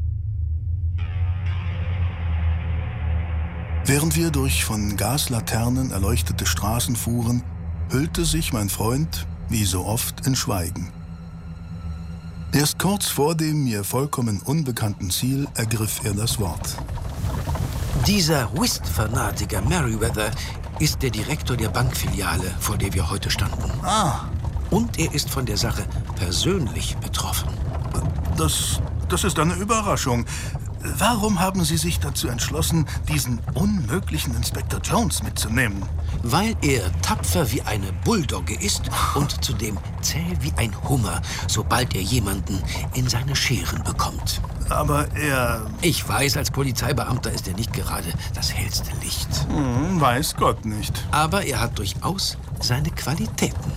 Während wir durch von Gaslaternen erleuchtete Straßen fuhren, hüllte sich mein Freund, wie so oft, in Schweigen. Erst kurz vor dem mir vollkommen unbekannten Ziel ergriff er das Wort. Dieser Whist-Fanatiker Merriweather ist der Direktor der Bankfiliale, vor der wir heute standen. Ah. Und er ist von der Sache persönlich betroffen. Das, das ist eine Überraschung. Warum haben Sie sich dazu entschlossen, diesen unmöglichen Inspektor Jones mitzunehmen? Weil er tapfer wie eine Bulldogge ist und zudem zäh wie ein Hummer, sobald er jemanden in seine Scheren bekommt. Aber er... Ich weiß, als Polizeibeamter ist er nicht gerade das hellste Licht. Hm, weiß Gott nicht. Aber er hat durchaus seine Qualitäten.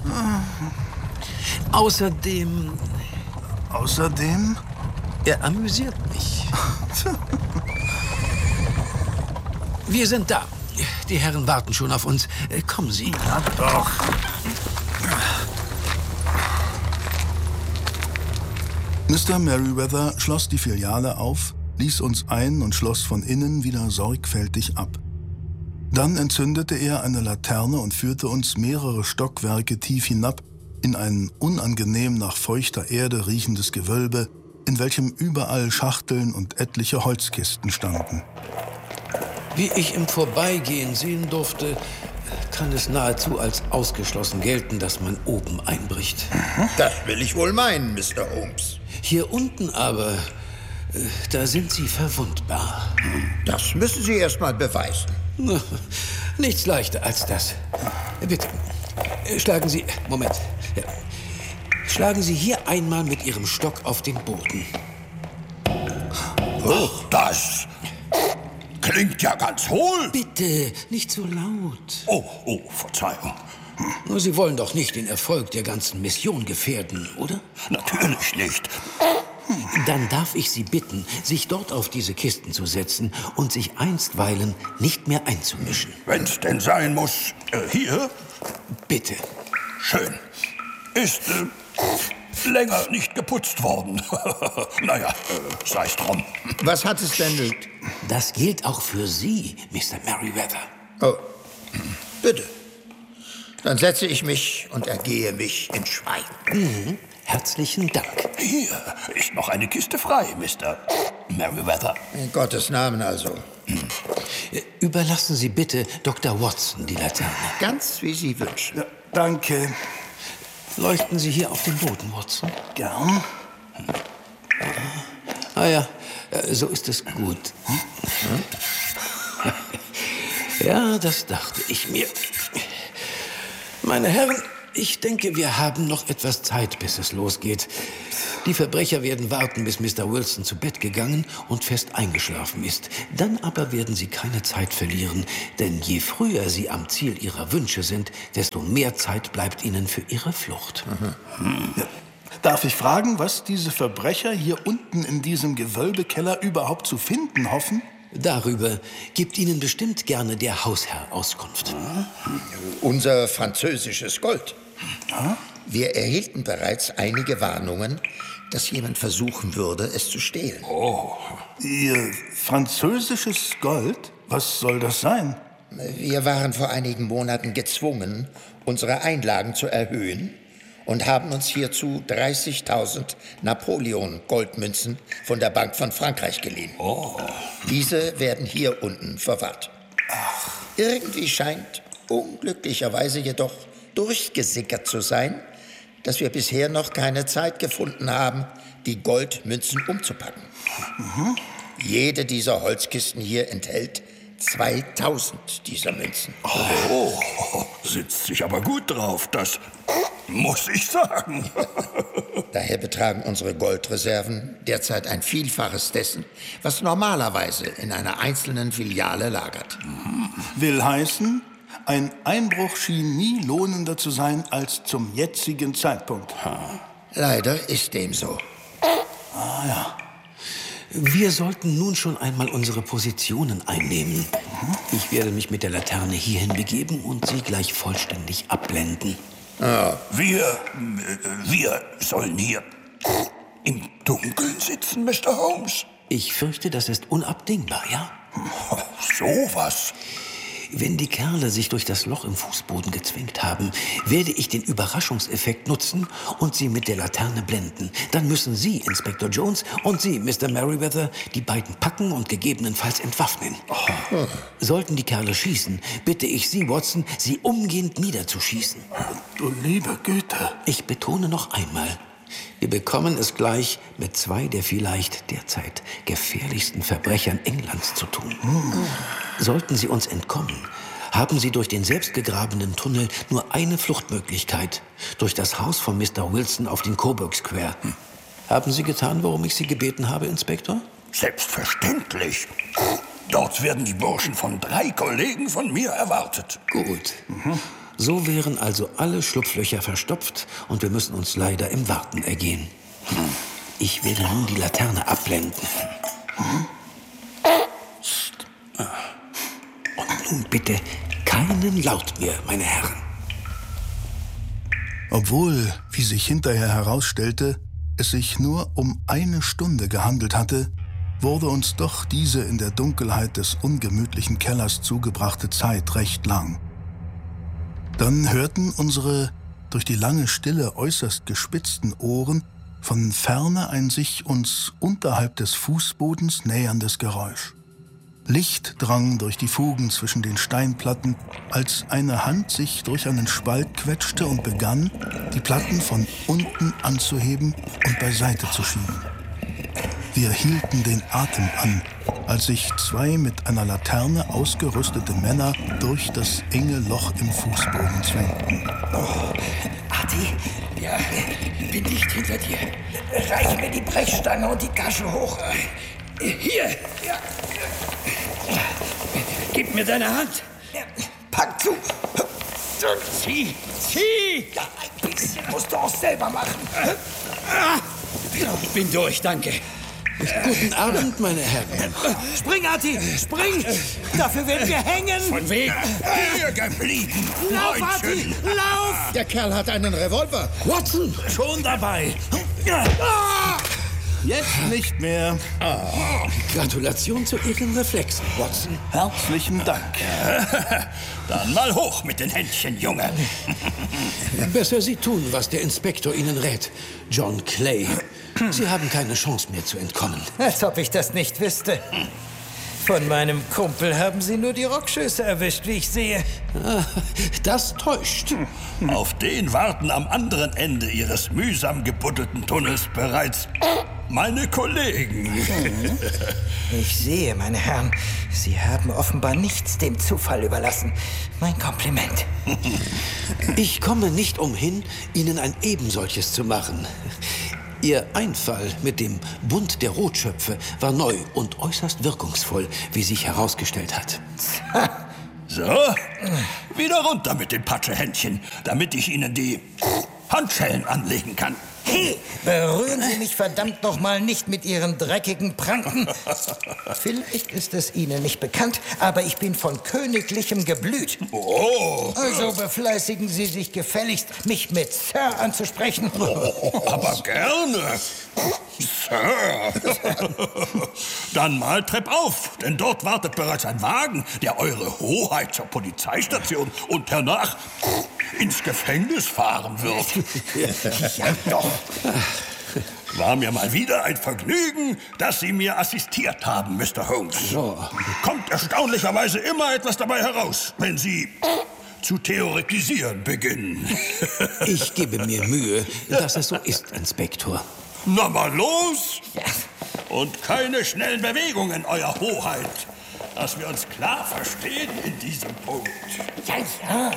Außerdem... Außerdem? Er amüsiert mich. Wir sind da. Die Herren warten schon auf uns. Kommen Sie. Na doch. Mister Merriweather schloss die Filiale auf, ließ uns ein und schloss von innen wieder sorgfältig ab. Dann entzündete er eine Laterne und führte uns mehrere Stockwerke tief hinab in ein unangenehm nach feuchter Erde riechendes Gewölbe, in welchem überall Schachteln und etliche Holzkisten standen. Wie ich im Vorbeigehen sehen durfte, kann es nahezu als ausgeschlossen gelten, dass man oben einbricht. Das will ich wohl meinen, Mister Holmes. Hier unten aber, da sind Sie verwundbar. Das müssen Sie erst mal beweisen. Nichts leichter als das. Bitte, schlagen Sie... Moment. Ja. Schlagen Sie hier einmal mit Ihrem Stock auf den Boden. Oh, das klingt ja ganz hohl. Bitte, nicht so laut. Oh, oh, Verzeihung. Nur Sie wollen doch nicht den Erfolg der ganzen Mission gefährden, oder? Natürlich nicht. Dann darf ich Sie bitten, sich dort auf diese Kisten zu setzen und sich einstweilen nicht mehr einzumischen. Wenn's denn sein muss. Äh, hier? Bitte. Schön. Ist, äh, länger nicht geputzt worden. Naja, äh, sei's drum. Was hat es denn? Das gilt auch für Sie, Mister Merriweather. Oh, bitte. Dann setze ich mich und ergehe mich in Schweigen. Mhm. Herzlichen Dank. Hier ist noch eine Kiste frei, Mister Merriweather. In Gottes Namen also. Überlassen Sie bitte Doktor Watson die Laterne. Ganz wie Sie wünschen. Ja, danke. Leuchten Sie hier auf den Boden, Watson. Gern. Ah ja, so ist es gut. Ja, das dachte ich mir. Meine Herren, ich denke, wir haben noch etwas Zeit, bis es losgeht. Die Verbrecher werden warten, bis Mister Wilson zu Bett gegangen und fest eingeschlafen ist. Dann aber werden sie keine Zeit verlieren, denn je früher sie am Ziel ihrer Wünsche sind, desto mehr Zeit bleibt ihnen für ihre Flucht. Mhm. Ja. Darf ich fragen, was diese Verbrecher hier unten in diesem Gewölbekeller überhaupt zu finden hoffen? Darüber gibt Ihnen bestimmt gerne der Hausherr Auskunft. Unser französisches Gold. Ja? Wir erhielten bereits einige Warnungen, dass jemand versuchen würde, es zu stehlen. Oh, Ihr französisches Gold? Was soll das sein? Wir waren vor einigen Monaten gezwungen, unsere Einlagen zu erhöhen und haben uns hierzu dreißigtausend Napoleon-Goldmünzen von der Bank von Frankreich geliehen. Oh. Diese werden hier unten verwahrt. Ach. Irgendwie scheint unglücklicherweise jedoch durchgesickert zu sein, dass wir bisher noch keine Zeit gefunden haben, die Goldmünzen umzupacken. Mhm. Jede dieser Holzkisten hier enthält zweitausend dieser Münzen. Oh, sitzt sich aber gut drauf, das muss ich sagen. Daher betragen unsere Goldreserven derzeit ein Vielfaches dessen, was normalerweise in einer einzelnen Filiale lagert. Will heißen, ein Einbruch schien nie lohnender zu sein als zum jetzigen Zeitpunkt. Leider ist dem so. Ah ja. Wir sollten nun schon einmal unsere Positionen einnehmen. Ich werde mich mit der Laterne hierhin begeben und Sie gleich vollständig abblenden. Oh. Wir, äh, wir sollen hier im Dunkeln sitzen, Mister Holmes. Ich fürchte, das ist unabdingbar, ja? So was. Wenn die Kerle sich durch das Loch im Fußboden gezwängt haben, werde ich den Überraschungseffekt nutzen und sie mit der Laterne blenden. Dann müssen Sie, Inspektor Jones, und Sie, Mister Merriweather, die beiden packen und gegebenenfalls entwaffnen. Oh. Sollten die Kerle schießen, bitte ich Sie, Watson, sie umgehend niederzuschießen. Du liebe Güte. Ich betone noch einmal, wir bekommen es gleich mit zwei der vielleicht derzeit gefährlichsten Verbrechern Englands zu tun. Hm. Sollten sie uns entkommen, haben sie durch den selbstgegrabenen Tunnel nur eine Fluchtmöglichkeit, durch das Haus von Mister Wilson auf den Coburg Square. Hm. Haben Sie getan, worum ich Sie gebeten habe, Inspektor? Selbstverständlich. Dort werden die Burschen von drei Kollegen von mir erwartet. Gut. Mhm. So wären also alle Schlupflöcher verstopft und wir müssen uns leider im Warten ergehen. Ich werde nun die Laterne abblenden. Und nun bitte keinen Laut mehr, meine Herren. Obwohl, wie sich hinterher herausstellte, es sich nur um eine Stunde gehandelt hatte, wurde uns doch diese in der Dunkelheit des ungemütlichen Kellers zugebrachte Zeit recht lang. Dann hörten unsere durch die lange Stille äußerst gespitzten Ohren von ferne ein sich uns unterhalb des Fußbodens näherndes Geräusch. Licht drang durch die Fugen zwischen den Steinplatten, als eine Hand sich durch einen Spalt quetschte und begann, die Platten von unten anzuheben und beiseite zu schieben. Wir hielten den Atem an, als sich zwei mit einer Laterne ausgerüstete Männer durch das enge Loch im Fußboden zwängten. Oh, Arti, ja, bin dicht hinter dir. Reich mir die Brechstange und die Kasche hoch. Hier, ja. Gib mir deine Hand. Pack zu. Zieh, zieh. Ja, ein bisschen musst du auch selber machen. Ich bin durch, danke. Guten Abend, meine Herren. Spring, Arti, spring! Dafür werden wir hängen! Von wegen hier geblieben, Lauf, Arti, Freundchen. lauf! Der Kerl hat einen Revolver. Watson! Schon dabei. Jetzt nicht mehr. Gratulation zu Ihren Reflexen, Watson. Herzlichen Dank. Dann mal hoch mit den Händchen, Junge. Besser Sie tun, was der Inspektor Ihnen rät, John Clay. Sie haben keine Chance mehr zu entkommen. Als ob ich das nicht wüsste. Von meinem Kumpel haben Sie nur die Rockschöße erwischt, wie ich sehe. Ah, das täuscht. Auf den warten am anderen Ende Ihres mühsam gebuddelten Tunnels bereits meine Kollegen. Ich sehe, meine Herren, Sie haben offenbar nichts dem Zufall überlassen. Mein Kompliment. Ich komme nicht umhin, Ihnen ein ebensolches zu machen. Ihr Einfall mit dem Bund der Rotschöpfe war neu und äußerst wirkungsvoll, wie sich herausgestellt hat. So, wieder runter mit den Patschehändchen, damit ich Ihnen die Handschellen anlegen kann. Hey, berühren Sie mich verdammt noch mal nicht mit Ihren dreckigen Pranken. Vielleicht ist es Ihnen nicht bekannt, aber ich bin von königlichem Geblüt. Oh, Also befleißigen Sie sich gefälligst, mich mit Sir anzusprechen. aber gerne. Sir. Dann mal Trepp auf, denn dort wartet bereits ein Wagen, der Eure Hoheit zur Polizeistation und hernach ins Gefängnis fahren wird. Ja, doch. War mir mal wieder ein Vergnügen, dass Sie mir assistiert haben, Mister Holmes. So. Kommt erstaunlicherweise immer etwas dabei heraus, wenn Sie zu theoretisieren beginnen. Ich gebe mir Mühe, dass es so ist, Inspektor. Na mal los! Und keine schnellen Bewegungen, Euer Hoheit. Dass wir uns klar verstehen in diesem Punkt. Ja, ja.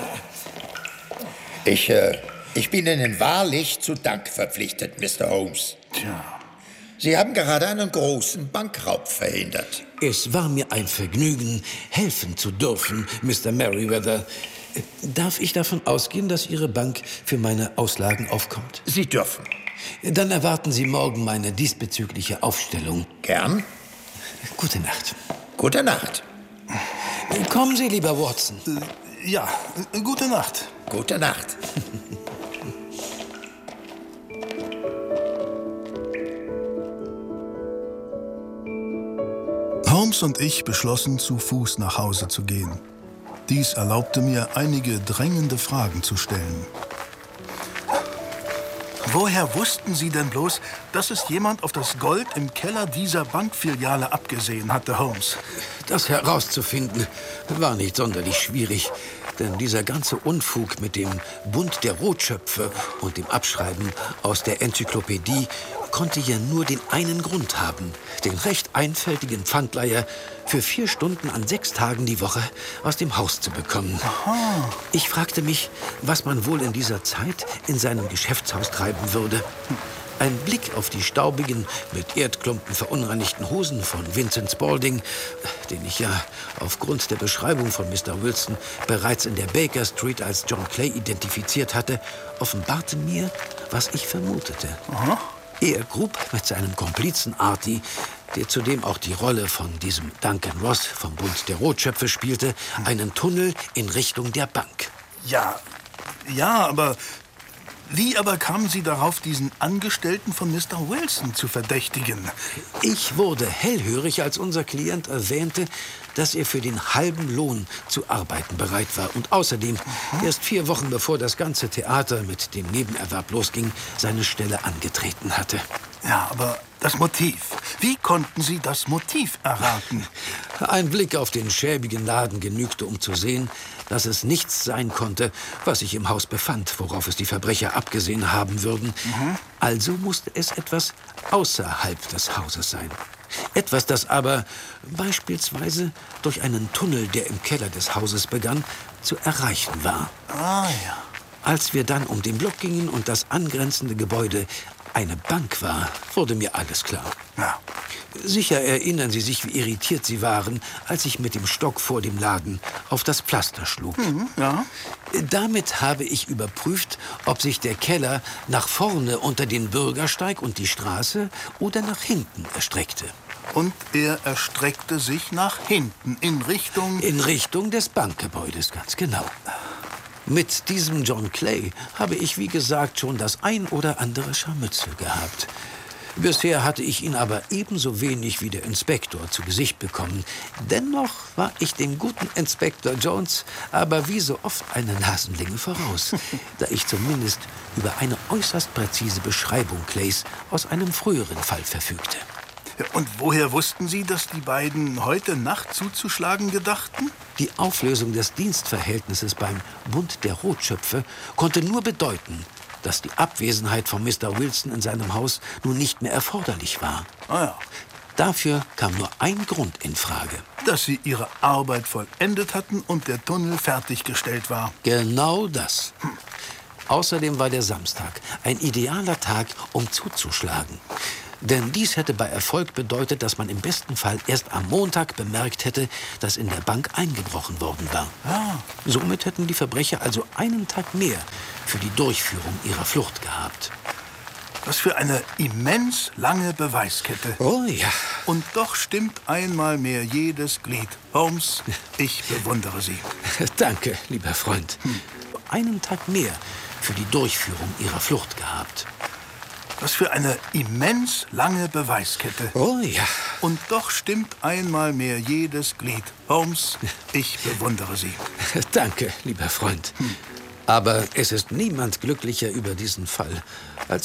Ich, äh, ich bin Ihnen wahrlich zu Dank verpflichtet, Mister Holmes. Tja. Sie haben gerade einen großen Bankraub verhindert. Es war mir ein Vergnügen, helfen zu dürfen, Mister Merriweather. Darf ich davon ausgehen, dass Ihre Bank für meine Auslagen aufkommt? Sie dürfen. Dann erwarten Sie morgen meine diesbezügliche Aufstellung. Gern. Gute Nacht. Gute Nacht. Kommen Sie, lieber Watson. Äh, ja, äh, gute Nacht. Gute Nacht. Holmes und ich beschlossen, zu Fuß nach Hause zu gehen. Dies erlaubte mir, einige drängende Fragen zu stellen. Woher wussten Sie denn bloß, dass es jemand auf das Gold im Keller dieser Bankfiliale abgesehen hatte, Holmes? Das herauszufinden war nicht sonderlich schwierig, denn dieser ganze Unfug mit dem Bund der Rotschöpfe und dem Abschreiben aus der Enzyklopädie konnte ja nur den einen Grund haben, den recht einfältigen Pfandleiher für vier Stunden an sechs Tagen die Woche aus dem Haus zu bekommen. Aha. Ich fragte mich, was man wohl in dieser Zeit in seinem Geschäftshaus treiben würde. Ein Blick auf die staubigen, mit Erdklumpen verunreinigten Hosen von Vincent Spaulding, den ich ja aufgrund der Beschreibung von Mister Wilson bereits in der Baker Street als John Clay identifiziert hatte, offenbarte mir, was ich vermutete. Aha. Er grub mit seinem Komplizen Artie, der zudem auch die Rolle von diesem Duncan Ross vom Bund der Rotschöpfe spielte, einen Tunnel in Richtung der Bank. Ja, ja, aber wie aber kamen Sie darauf, diesen Angestellten von Mister Wilson zu verdächtigen? Ich wurde hellhörig, als unser Klient erwähnte, dass er für den halben Lohn zu arbeiten bereit war und außerdem mhm. erst vier Wochen bevor das ganze Theater mit dem Nebenerwerb losging, seine Stelle angetreten hatte. Ja, aber das Motiv. Wie konnten Sie das Motiv erraten? Ein Blick auf den schäbigen Laden genügte, um zu sehen, dass es nichts sein konnte, was sich im Haus befand, worauf es die Verbrecher abgesehen haben würden. Mhm. Also musste es etwas außerhalb des Hauses sein. Etwas, das aber beispielsweise durch einen Tunnel, der im Keller des Hauses begann, zu erreichen war. Ah ja. Als wir dann um den Block gingen und das angrenzende Gebäude eine Bank war, wurde mir alles klar. Ja. Sicher erinnern Sie sich, wie irritiert Sie waren, als ich mit dem Stock vor dem Laden auf das Pflaster schlug. Mhm, ja. Damit habe ich überprüft, ob sich der Keller nach vorne unter den Bürgersteig und die Straße oder nach hinten erstreckte. Und er erstreckte sich nach hinten, in Richtung... In Richtung des Bankgebäudes, ganz genau. Mit diesem John Clay habe ich, wie gesagt, schon das ein oder andere Scharmützel gehabt. Bisher hatte ich ihn aber ebenso wenig wie der Inspektor zu Gesicht bekommen. Dennoch war ich dem guten Inspektor Jones aber wie so oft eine Nasenlänge voraus, da ich zumindest über eine äußerst präzise Beschreibung Clays aus einem früheren Fall verfügte. Und woher wussten Sie, dass die beiden heute Nacht zuzuschlagen gedachten? Die Auflösung des Dienstverhältnisses beim Bund der Rotschöpfe konnte nur bedeuten, dass die Abwesenheit von Mister Wilson in seinem Haus nun nicht mehr erforderlich war. Ah ja. Dafür kam nur ein Grund in Frage. Dass sie ihre Arbeit vollendet hatten und der Tunnel fertiggestellt war. Genau das. Hm. Außerdem war der Samstag ein idealer Tag, um zuzuschlagen. Denn dies hätte bei Erfolg bedeutet, dass man im besten Fall erst am Montag bemerkt hätte, dass in der Bank eingebrochen worden war. Ah. Somit hätten die Verbrecher also einen Tag mehr für die Durchführung ihrer Flucht gehabt. Was für eine immens lange Beweiskette. Oh ja. Und doch stimmt einmal mehr jedes Glied. Holmes, ich bewundere Sie. Danke, lieber Freund. Hm. Einen Tag mehr für die Durchführung ihrer Flucht gehabt. Was für eine immens lange Beweiskette. Oh ja. Und doch stimmt einmal mehr jedes Glied. Holmes, ich bewundere Sie. Danke, lieber Freund. Hm. Aber es ist niemand glücklicher über diesen Fall als